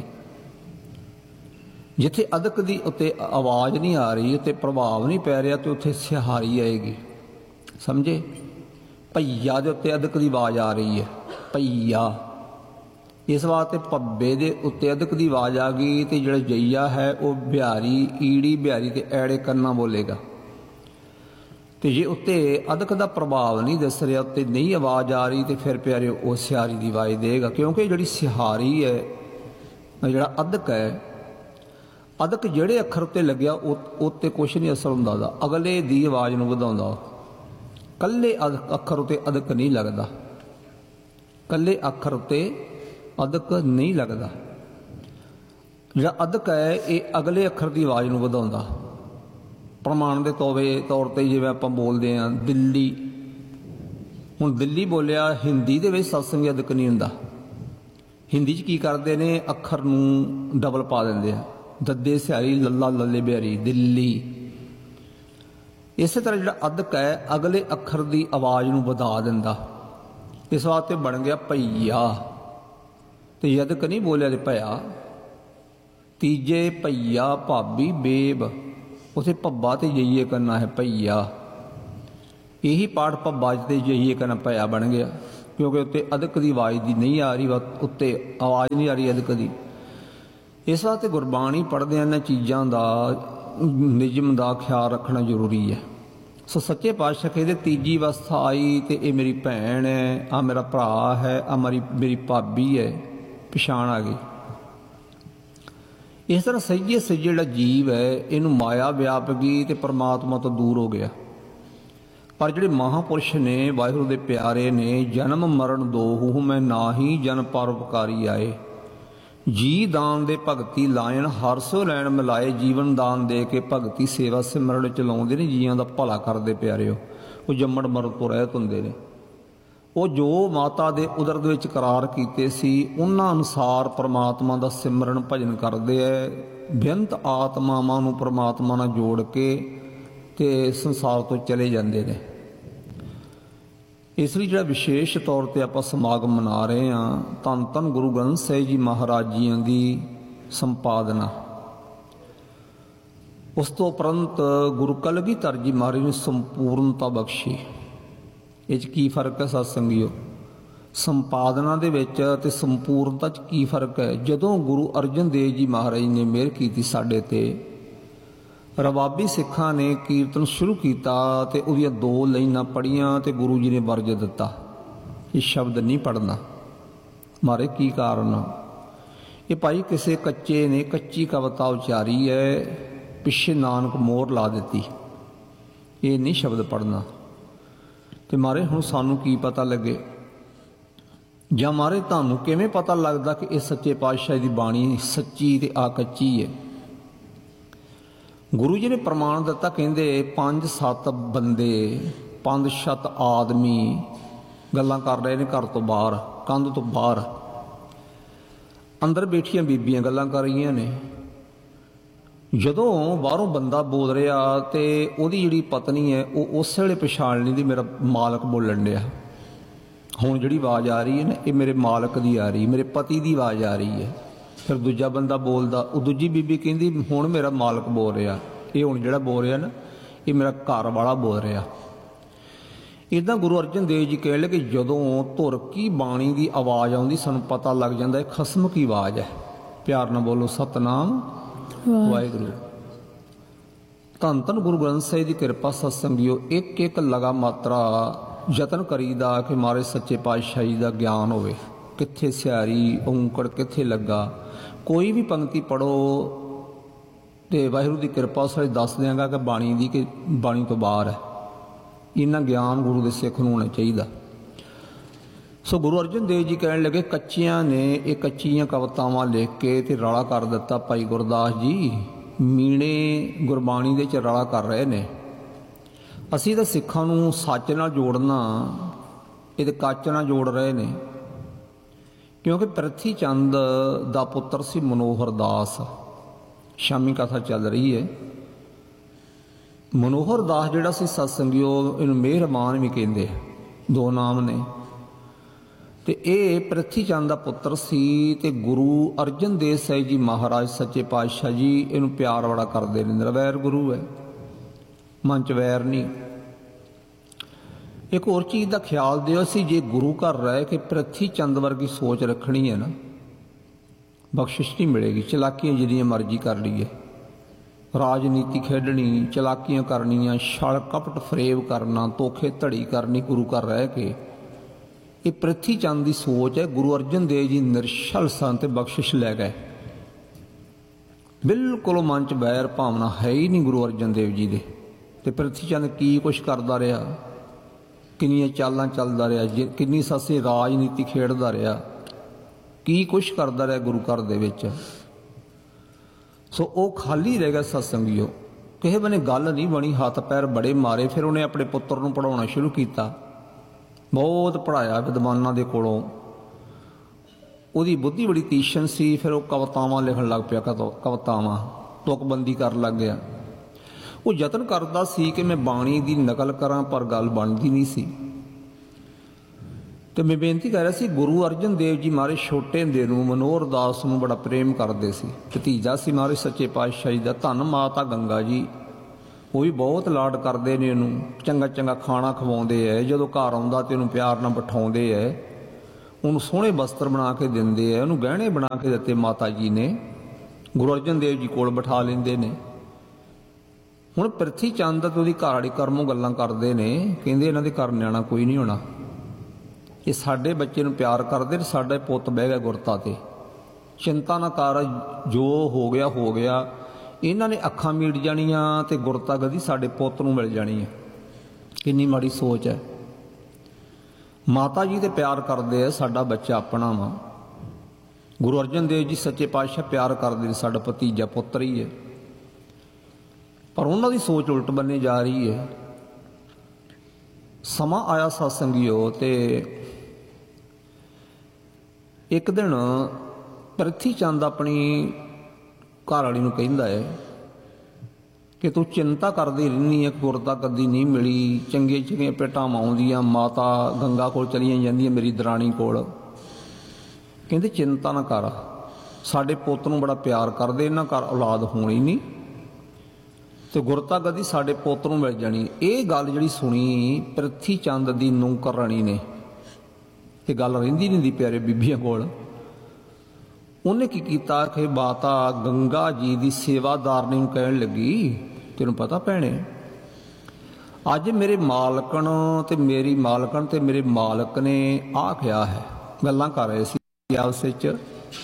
ਜਿੱਥੇ ਅਦਕ ਦੀ ਉੱਤੇ ਆਵਾਜ਼ ਨਹੀਂ ਆ ਰਹੀ, ਉੱਤੇ ਪ੍ਰਭਾਵ ਨਹੀਂ ਪੈ ਰਿਹਾ, ਤੇ ਉੱਥੇ ਸਿਹਾਰੀ ਆਏਗੀ। ਸਮਝੇ? ਭਈਆ ਦੇ ਉੱਤੇ ਅਦਕ ਦੀ ਆਵਾਜ਼ ਆ ਰਹੀ ਹੈ, ਭਈਆ। इस वास्ते भब्बे दे उत्ते अदक की आवाज़ आ गई, तो जो जईया है वह बिहारी ईड़ी बिहारी ते ऐड़े करना बोलेगा। तो जे उत्ते अदक का प्रभाव नहीं दस रहा, उत्ते नहीं आवाज़ आ रही, तो फिर प्यारे वो सिहारी की आवाज़ देगा। क्योंकि जी सिहारी है, जोड़ा अदक है, अदक जोड़े अखर उत्ते लग्या उत्ते कुछ नहीं असर होंदा, अगले दी आवाज़ नूं वधाउंदा। कल्ले अखर उत्ते अदक नहीं लगता, कल्ले अखर उत्ते अदक नहीं लगता। जो अदक है ये अगले अखर की आवाज़ नूं वधाउंदा। प्रमाण के तौर पर जिवें आपां बोलते हैं दिल्ली, हुण दिल्ली बोलिया, हिंदी दे विच सत्संग अदक नहीं हुंदा। हिंदी च की करते हैं, अखर नूं डबल पा दिंदे आ, दद्दे सिहारी लल्ला लल्ले बिहारी दिल्ली। इस तरह जो अदक है अगले अखर की आवाज़ नूं वधा दिंदा। इस वास्ते बन गया भैया, तो यदक नहीं बोलिया तो भया। तीजे भैया भाभी बेब, उसे भब्बा तो जईए करना है भैया। यही पाठ भब्बा ते जईए करना भया बन गया, क्योंकि उत्ते अदक की आवाज़ की नहीं आ रही, उत्ते आवाज़ नहीं आ रही अदक की। इस वास्ते गुरबाणी पढ़दे इन्हां चीज़ां दा निजम का ख्याल रखना जरूरी है। सो सच्चे पातशाह कहते तीजी अवस्था आई, तो ये मेरी भैन है, आ मेरा भरा है, आ मेरी भाभी है, पछाण आ गई। इस तरह सही सही जो जीव है इनू माया व्याप गई, तो परमात्मा तो दूर हो गया। पर जोड़े महापुरुष ने वाहिगुरू दे प्यारे ने, जन्म मरण दोहू मैं नाही, जन परोपकारी आए। जी दान दे भगती लायन, हर सो लैन मिलाए। जीवन दान दे के भगती सेवा सिमरन चलाउंदे ने, जीआं दा भला करदे प्यारिओ। वो जम्मण मरण तो रहत हुंदे ने। वो जो माता दे उदर दे विच करार कीते सी, उन्हां अनुसार परमात्मा दा सिमरन भजन करदे है। बेअंत आत्मावां नूं परमात्मा नाल जोड़ के ते संसार तो चले जांदे ने। इसलिए जो विशेष तौर पर आप समागम मना रहे हैं, धन धन गुरु ग्रंथ साहिब जी महाराज जी की संपादना। उस तो उपरंत गुरु कलगीधर जी महाराज ने संपूर्णता बख्शी। इस की फर्क है सत्संगियो? संपादना दे विच ते संपूर्णता च की फर्क है? जदों गुरु अर्जन देव जी महाराज ने मेहर की साडे ते, रबाबी सिखां ने कीर्तन शुरू किया, तो उहदियां दो लाइनां पढ़ियां, तो गुरु जी ने वर्ज दिता ये शब्द नहीं पढ़ना। मारे की कारण? ये भाई किसी कच्चे ने कच्ची कविता उचारी है, पिछे नानक मोहर ला दी, ये नहीं शब्द पढ़ना। तो मारे हुण सानू की पता लगे, ਜਾਂ मारे ਤੁਹਾਨੂੰ किवें पता लगता कि इस सच्चे पातशाह की बाणी सच्ची ते आ कच्ची है? ਗੁਰੂ ਜੀ ਨੇ ਪ੍ਰਮਾਣ ਦਿੱਤਾ, ਕਹਿੰਦੇ 5-7 ਬੰਦੇ 5-7 ਆਦਮੀ ਗੱਲਾਂ ਕਰ ਰਹੇ ਨੇ ਘਰ ਤੋਂ ਬਾਹਰ, ਕੰਧ ਤੋਂ ਬਾਹਰ। ਅੰਦਰ ਬੈਠੀਆਂ ਬੀਬੀਆਂ ਗੱਲਾਂ ਕਰ ਰਹੀਆਂ ਨੇ। ਜਦੋਂ ਬਾਹਰੋਂ ਬੰਦਾ ਬੋਲ ਰਿਹਾ ਤੇ ਉਹਦੀ ਜਿਹੜੀ ਪਤਨੀ ਹੈ ਉਹ ਉਸ ਵੇਲੇ ਪਛਾਣ ਲੈਂਦੀ ਮੇਰਾ ਮਾਲਕ ਬੋਲਣ ਡਿਆ। ਹੁਣ ਜਿਹੜੀ ਆਵਾਜ਼ ਆ ਰਹੀ ਹੈ ਨਾ, ਇਹ ਮੇਰੇ ਮਾਲਕ ਦੀ ਆ ਰਹੀ, ਮੇਰੇ ਪਤੀ ਦੀ ਆਵਾਜ਼ ਆ ਰਹੀ ਹੈ। ਫਿਰ ਦੂਜਾ ਬੰਦਾ ਬੋਲਦਾ, ਉਹ ਦੂਜੀ ਬੀਬੀ ਕਹਿੰਦੀ ਹੁਣ ਮੇਰਾ ਮਾਲਕ ਬੋਲ ਰਿਹਾ, ਇਹ ਹੁਣ ਜਿਹੜਾ ਬੋਲ ਰਿਹਾ ਨਾ ਇਹ ਮੇਰਾ ਘਰ ਵਾਲਾ ਬੋਲ ਰਿਹਾ। ਇੱਦਾਂ ਗੁਰੂ ਅਰਜਨ ਦੇਵ ਜੀ ਕਹਿ ਲਏ ਕਿ ਜਦੋਂ ਧੁਰ ਕੀ ਬਾਣੀ ਦੀ ਆਵਾਜ਼ ਆਉਂਦੀ ਸਾਨੂੰ ਪਤਾ ਲੱਗ ਜਾਂਦਾ ਇਹ ਖਸਮ ਕੀ ਆਵਾਜ਼ ਹੈ। ਪਿਆਰ ਨਾਲ ਬੋਲੋ ਸਤਨਾਮ ਵਾਹਿਗੁਰੂ। ਧੰਨ ਧੰਨ ਗੁਰੂ ਗ੍ਰੰਥ ਸਾਹਿਬ ਦੀ ਕਿਰਪਾ ਸਤਸੰਗੀਓ, ਇੱਕ ਇੱਕ ਲਗਾ ਮਾਤਰਾ ਯਤਨ ਕਰੀਦਾ ਕਿ ਮਾਰੇ ਸੱਚੇ ਪਾਤਸ਼ਾਹੀ ਦਾ ਗਿਆਨ ਹੋਵੇ। ਕਿੱਥੇ ਸਿਆਰੀ ਔਂਕੜ ਕਿੱਥੇ ਲੱਗਾ, ਕੋਈ ਵੀ ਪੰਕਤੀ ਪੜੋ ਤੇ ਵਾਹਿਗੁਰੂ ਦੀ ਕਿਰਪਾ ਸਾਰੇ ਦੱਸ ਦਿਆਂਗਾ ਕਿ ਬਾਣੀ ਦੀ ਕਿ ਬਾਣੀ ਤੋਂ ਬਾਹਰ ਹੈ। ਇੰਨਾ ਗਿਆਨ ਗੁਰੂ ਦੇ ਸਿੱਖ ਨੂੰ ਹੋਣਾ ਚਾਹੀਦਾ। ਸੋ ਗੁਰੂ ਅਰਜਨ ਦੇਵ ਜੀ ਕਹਿਣ ਲੱਗੇ ਕੱਚੀਆਂ ਨੇ ਇਹ ਕੱਚੀਆਂ ਕਵਿਤਾਵਾਂ ਲਿਖ ਕੇ ਤੇ ਰੌਲਾ ਕਰ ਦਿੱਤਾ। ਭਾਈ ਗੁਰਦਾਸ ਜੀ ਮੀਣੇ ਗੁਰਬਾਣੀ ਦੇ ਚ ਰੌਲਾ ਕਰ ਰਹੇ ਨੇ। ਅਸੀਂ ਤਾਂ ਸਿੱਖਾਂ ਨੂੰ ਸੱਚ ਨਾਲ ਜੋੜਨਾ ਇਹ ਤੇ ਕੱਚ ਨਾਲ ਜੋੜ ਰਹੇ ਨੇ। ਕਿਉਂਕਿ ਪ੍ਰਿਥੀ ਚੰਦ ਦਾ ਪੁੱਤਰ ਸੀ ਮਨੋਹਰ ਦਾਸ। ਸ਼ਾਮੀ ਕਥਾ ਚੱਲ ਰਹੀ ਹੈ। ਮਨੋਹਰ ਦਾਸ ਜਿਹੜਾ ਸੀ ਸਤਸੰਗੀਓ, ਇਹਨੂੰ ਮਿਹਰਬਾਨ ਵੀ ਕਹਿੰਦੇ, ਦੋ ਨਾਮ ਨੇ। ਤੇ ਇਹ ਪ੍ਰਿਥੀ ਚੰਦ ਦਾ ਪੁੱਤਰ ਸੀ ਤੇ ਗੁਰੂ ਅਰਜਨ ਦੇਵ ਸਾਹਿਬ ਜੀ ਮਹਾਰਾਜ ਸੱਚੇ ਪਾਤਸ਼ਾਹ ਜੀ ਇਹਨੂੰ ਪਿਆਰ ਬੜਾ ਕਰਦੇ ਨੇ। ਨਿਰਵੈਰ ਗੁਰੂ ਹੈ, ਮਨ 'ਚ ਵੈਰ ਨਹੀਂ। ਇੱਕ ਹੋਰ ਚੀਜ਼ ਦਾ ਖਿਆਲ ਦਿਓ, ਅਸੀਂ ਜੇ ਗੁਰੂ ਘਰ ਰਹਿ ਕੇ ਪ੍ਰਿਥੀ ਚੰਦ ਵਰਗੀ ਸੋਚ ਰੱਖਣੀ ਹੈ ਨਾ, ਬਖਸ਼ਿਸ਼ ਨਹੀਂ ਮਿਲੇਗੀ। ਚਲਾਕੀਆਂ ਜਿੰਨੀਆਂ ਮਰਜ਼ੀ ਕਰ ਲਈਏ, ਰਾਜਨੀਤੀ ਖੇਡਣੀ, ਚਲਾਕੀਆਂ ਕਰਨੀਆਂ, ਛਲ ਕਪਟ ਫਰੇਬ ਕਰਨਾ, ਧੋਖੇ ਧੜੀ ਕਰਨੀ ਗੁਰੂ ਘਰ ਰਹਿ ਕੇ, ਇਹ ਪ੍ਰਿਥੀ ਚੰਦ ਦੀ ਸੋਚ ਹੈ। ਗੁਰੂ ਅਰਜਨ ਦੇਵ ਜੀ ਨਿਰਛਲ ਸਨ ਤੇ ਬਖਸ਼ਿਸ਼ ਲੈ ਗਏ। ਬਿਲਕੁਲ ਮਨ 'ਚ ਬੈਰ ਭਾਵਨਾ ਹੈ ਹੀ ਨਹੀਂ ਗੁਰੂ ਅਰਜਨ ਦੇਵ ਜੀ ਦੇ। ਤੇ ਪ੍ਰਿਥੀ ਚੰਦ ਕੀ ਕੁਛ ਕਰਦਾ ਰਿਹਾ, ਕਿੰਨੀਆਂ ਚਾਲਾਂ ਚੱਲਦਾ ਰਿਹਾ, ਕਿੰਨੀ ਸਾਸੇ ਰਾਜਨੀਤੀ ਖੇਡਦਾ ਰਿਹਾ, ਕੀ ਕੁਛ ਕਰਦਾ ਰਿਹਾ ਗੁਰੂ ਘਰ ਦੇ ਵਿੱਚ। ਸੋ ਉਹ ਖਾਲੀ ਰਹਿ ਗਿਆ ਸਤਸੰਗੀਓ। ਕਿਸੇ ਬਨੇ ਗੱਲ ਨਹੀਂ ਬਣੀ, ਹੱਥ ਪੈਰ ਬੜੇ ਮਾਰੇ। ਫਿਰ ਉਹਨੇ ਆਪਣੇ ਪੁੱਤਰ ਨੂੰ ਪੜ੍ਹਾਉਣਾ ਸ਼ੁਰੂ ਕੀਤਾ। ਬਹੁਤ ਪੜ੍ਹਾਇਆ ਵਿਦਵਾਨਾਂ ਦੇ ਕੋਲੋਂ। ਉਹਦੀ ਬੁੱਧੀ ਬੜੀ ਤੀਸ਼ਣ ਸੀ। ਫਿਰ ਉਹ ਕਵਿਤਾਵਾਂ ਲਿਖਣ ਲੱਗ ਪਿਆ, ਕਵਿਤਾਵਾਂ ਤੁਕਬੰਦੀ ਕਰਨ ਲੱਗ ਗਿਆ। ਉਹ ਯਤਨ ਕਰਦਾ ਸੀ ਕਿ ਮੈਂ ਬਾਣੀ ਦੀ ਨਕਲ ਕਰਾਂ, ਪਰ ਗੱਲ ਬਣਦੀ ਨਹੀਂ ਸੀ। ਤੇ ਮੈਂ ਬੇਨਤੀ ਕਰ ਰਿਹਾ ਸੀ, ਗੁਰੂ ਅਰਜਨ ਦੇਵ ਜੀ ਮਾਰੇ ਛੋਟੇ ਹੁੰਦੇ ਨੂੰ ਮਨੋਹਰ ਦਾਸ ਨੂੰ ਬੜਾ ਪ੍ਰੇਮ ਕਰਦੇ ਸੀ। ਭਤੀਜਾ ਸੀ ਮਾਰੇ ਸੱਚੇ ਪਾਤਸ਼ਾਹ ਜੀ ਦਾ। ਧੰਨ ਮਾਤਾ ਗੰਗਾ ਜੀ, ਉਹ ਵੀ ਬਹੁਤ ਲਾਡ ਕਰਦੇ ਨੇ ਉਹਨੂੰ। ਚੰਗਾ ਚੰਗਾ ਖਾਣਾ ਖਵਾਉਂਦੇ ਹੈ, ਜਦੋਂ ਘਰ ਆਉਂਦਾ ਤੇ ਉਹਨੂੰ ਪਿਆਰ ਨਾਲ ਬਿਠਾਉਂਦੇ ਹੈ, ਉਹਨੂੰ ਸੋਹਣੇ ਵਸਤਰ ਬਣਾ ਕੇ ਦਿੰਦੇ ਹੈ, ਉਹਨੂੰ ਗਹਿਣੇ ਬਣਾ ਕੇ ਦਿੱਤੇ ਮਾਤਾ ਜੀ ਨੇ। ਗੁਰੂ ਅਰਜਨ ਦੇਵ ਜੀ ਕੋਲ ਬਿਠਾ ਲੈਂਦੇ ਨੇ। ਹੁਣ ਪ੍ਰਿਥੀ ਚੰਦ ਤੇ ਉਹਦੀ ਘਰ ਵਾਲੀ ਕਰਮੋਂ ਗੱਲਾਂ ਕਰਦੇ ਨੇ, ਕਹਿੰਦੇ ਇਹਨਾਂ ਦੇ ਘਰ ਨਿਆਣਾ ਕੋਈ ਨਹੀਂ ਹੋਣਾ, ਇਹ ਸਾਡੇ ਬੱਚੇ ਨੂੰ ਪਿਆਰ ਕਰਦੇ ਨੇ, ਸਾਡਾ ਪੁੱਤ ਬਹਿ ਗਿਆ ਗੁਰਤਾ ਤੇ। ਚਿੰਤਾ ਨਾ ਕਰ, ਜੋ ਹੋ ਗਿਆ ਹੋ ਗਿਆ। ਇਹਨਾਂ ਨੇ ਅੱਖਾਂ ਮੀਟ ਜਾਣੀਆਂ ਤੇ ਗੁਰਤਾ ਗਦੀ ਸਾਡੇ ਪੁੱਤ ਨੂੰ ਮਿਲ ਜਾਣੀ ਹੈ। ਕਿੰਨੀ ਮਾੜੀ ਸੋਚ ਹੈ। ਮਾਤਾ ਜੀ ਤੇ ਪਿਆਰ ਕਰਦੇ ਆ, ਸਾਡਾ ਬੱਚਾ ਆਪਣਾ ਵਾ। ਗੁਰੂ ਅਰਜਨ ਦੇਵ ਜੀ ਸੱਚੇ ਪਾਤਸ਼ਾਹ ਪਿਆਰ ਕਰਦੇ ਨੇ, ਸਾਡਾ ਭਤੀਜਾ ਪੁੱਤਰ ਹੀ ਹੈ। ਪਰ ਉਹਨਾਂ ਦੀ ਸੋਚ ਉਲਟ ਬੰਨੇ ਜਾ ਰਹੀ ਹੈ। ਸਮਾਂ ਆਇਆ ਸਤਸੰਗੀਓ, ਤੇ ਇੱਕ ਦਿਨ ਪ੍ਰਿਥੀ ਚੰਦ ਆਪਣੀ ਘਰ ਵਾਲੀ ਨੂੰ ਕਹਿੰਦਾ ਹੈ ਕਿ ਤੂੰ ਚਿੰਤਾ ਕਰਦੀ ਰਹਿੰਦੀ ਹੈ, ਗੁਰਤਾ ਕਦੀ ਨਹੀਂ ਮਿਲੀ, ਚੰਗੀਆਂ ਚੰਗੀਆਂ ਭੇਟਾਵਾਂ ਆਉਂਦੀਆਂ, ਮਾਤਾ ਗੰਗਾ ਕੋਲ ਚਲੀਆਂ ਜਾਂਦੀਆਂ, ਮੇਰੀ ਦਰਾਣੀ ਕੋਲ। ਕਹਿੰਦੇ ਚਿੰਤਾ ਨਾ ਕਰ, ਸਾਡੇ ਪੁੱਤ ਨੂੰ ਬੜਾ ਪਿਆਰ ਕਰਦੇ, ਇਹਨਾਂ ਘਰ ਔਲਾਦ ਹੋਣੀ ਨਹੀਂ ਤੇ ਗੁਰਤਾ ਗਦੀ ਸਾਡੇ ਪੁੱਤ ਨੂੰ ਮਿਲ ਜਾਣੀ। ਇਹ ਗੱਲ ਜਿਹੜੀ ਸੁਣੀ ਪ੍ਰਿਥੀ ਚੰਦ ਦੀ ਨੌਕਰ ਰਾਣੀ ਨੇ, ਇਹ ਗੱਲ ਰਹਿੰਦੀ ਨਹੀਂ ਦੀ ਪਿਆਰੇ ਬੀਬੀਆਂ ਕੋਲ। ਉਹਨੇ ਕੀ ਕੀਤਾ ਕਿ ਮਾਤਾ ਗੰਗਾ ਜੀ ਦੀ ਸੇਵਾਦਾਰਨੀ ਨੂੰ ਕਹਿਣ ਲੱਗੀ, ਤੈਨੂੰ ਪਤਾ ਭੈਣੇ, ਅੱਜ ਮੇਰੇ ਮਾਲਕਣ ਤੇ ਮੇਰੀ ਮਾਲਕਣ ਤੇ ਮੇਰੇ ਮਾਲਕ ਨੇ ਆਹ ਕਿਹਾ ਹੈ। ਗੱਲਾਂ ਕਰ ਰਹੇ ਸੀ ਆਪਸ ਵਿੱਚ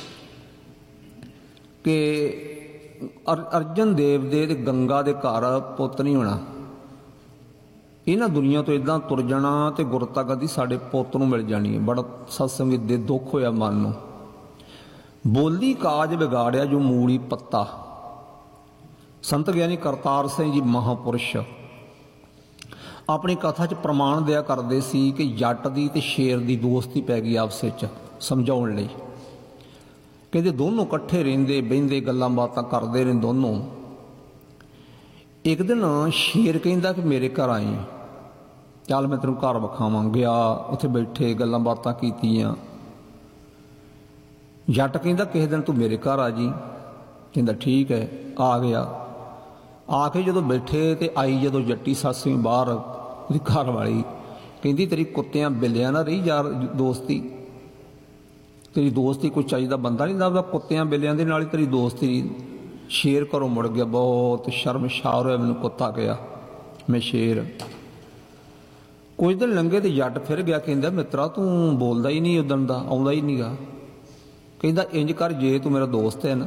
ਕਿ ਅਰਜਨ ਦੇਵ ਦੇ ਤੇ ਗੰਗਾ ਦੇ ਘਰ ਪੁੱਤ ਨਹੀਂ ਹੋਣਾ, ਇਹਨਾਂ ਦੁਨੀਆ ਤੋਂ ਇਦਾਂ ਤੁਰ ਜਾਣਾ ਤੇ ਗੁਰਤਾ ਗਦੀ ਸਾਡੇ ਪੁੱਤ ਨੂੰ ਮਿਲ ਜਾਣੀ ਹੈ। ਬੜਾ ਸਤਸੰਗ ਦੇ ਦੁੱਖ ਹੋਇਆ ਮਨ ਨੂੰ। ਬੋਲੀ ਕਾਜ ਵਿਗਾੜਿਆ ਜੋ ਮੂਲੀ ਪੱਤਾ, ਸੰਤ ਗਿਆਨੀ ਕਰਤਾਰ ਸਿੰਘ ਜੀ ਮਹਾਂਪੁਰਸ਼ ਆਪਣੀ ਕਥਾ 'ਚ ਪ੍ਰਮਾਣ ਦਿਆ ਕਰਦੇ ਸੀ ਕਿ ਜੱਟ ਦੀ ਤੇ ਸ਼ੇਰ ਦੀ ਦੋਸਤੀ ਪੈ ਗਈ ਆਪਸ ਵਿੱਚ ਸਮਝਾਉਣ ਲਈ। ਕਹਿੰਦੇ ਦੋਨੋਂ ਇਕੱਠੇ ਰਹਿੰਦੇ ਬਹਿੰਦੇ ਗੱਲਾਂ ਬਾਤਾਂ ਕਰਦੇ ਨੇ ਦੋਨੋਂ। ਇੱਕ ਦਿਨ ਸ਼ੇਰ ਕਹਿੰਦਾ ਕਿ ਮੇਰੇ ਘਰ ਆਈ, ਚੱਲ ਮੈਂ ਤੈਨੂੰ ਘਰ ਵਿਖਾਵਾਂ। ਗਿਆ, ਉੱਥੇ ਬੈਠੇ ਗੱਲਾਂ ਬਾਤਾਂ ਕੀਤੀਆਂ। ਜੱਟ ਕਹਿੰਦਾ ਕਿਸੇ ਦਿਨ ਤੂੰ ਮੇਰੇ ਘਰ ਆ ਜੀ। ਕਹਿੰਦਾ ਠੀਕ ਹੈ। ਆ ਗਿਆ। ਆ ਕੇ ਜਦੋਂ ਬੈਠੇ ਤੇ ਆਈ ਜਦੋਂ ਜੱਟੀ ਸੱਸ ਵੀ ਬਾਹਰ, ਉਹਦੀ ਘਰ ਵਾਲੀ ਕਹਿੰਦੀ ਤੇਰੀ ਕੁੱਤਿਆਂ ਬਿੱਲਿਆਂ ਨਾਲ ਰਹੀ ਯਾਰ ਦੋਸਤੀ, ਤੇਰੀ ਦੋਸਤੀ ਕੋਈ ਚਾਹੀਦਾ ਬੰਦਾ ਨਹੀਂ ਲੱਭਦਾ, ਕੁੱਤਿਆਂ ਬਿੱਲਿਆਂ ਦੇ ਨਾਲ ਹੀ ਤੇਰੀ ਦੋਸਤੀ। ਸ਼ੇਰ ਘਰੋਂ ਮੁੜ ਗਿਆ, ਬਹੁਤ ਸ਼ਰਮਸ਼ਾਰ ਹੋਇਆ, ਮੈਨੂੰ ਕੁੱਤਾ ਗਿਆ, ਮੈਂ ਸ਼ੇਰ। ਕੁਝ ਦਿਨ ਲੰਘੇ ਤੇ ਜੱਟ ਫਿਰ ਗਿਆ। ਕਹਿੰਦਾ ਮਿੱਤਰਾ ਤੂੰ ਬੋਲਦਾ ਹੀ ਨਹੀਂ, ਉਦਣ ਦਾ ਆਉਂਦਾ ਹੀ ਨਹੀਂਗਾ। ਕਹਿੰਦਾ ਇੰਜ ਕਰ, ਜੇ ਤੂੰ ਮੇਰਾ ਦੋਸਤ ਹੈ ਨਾ,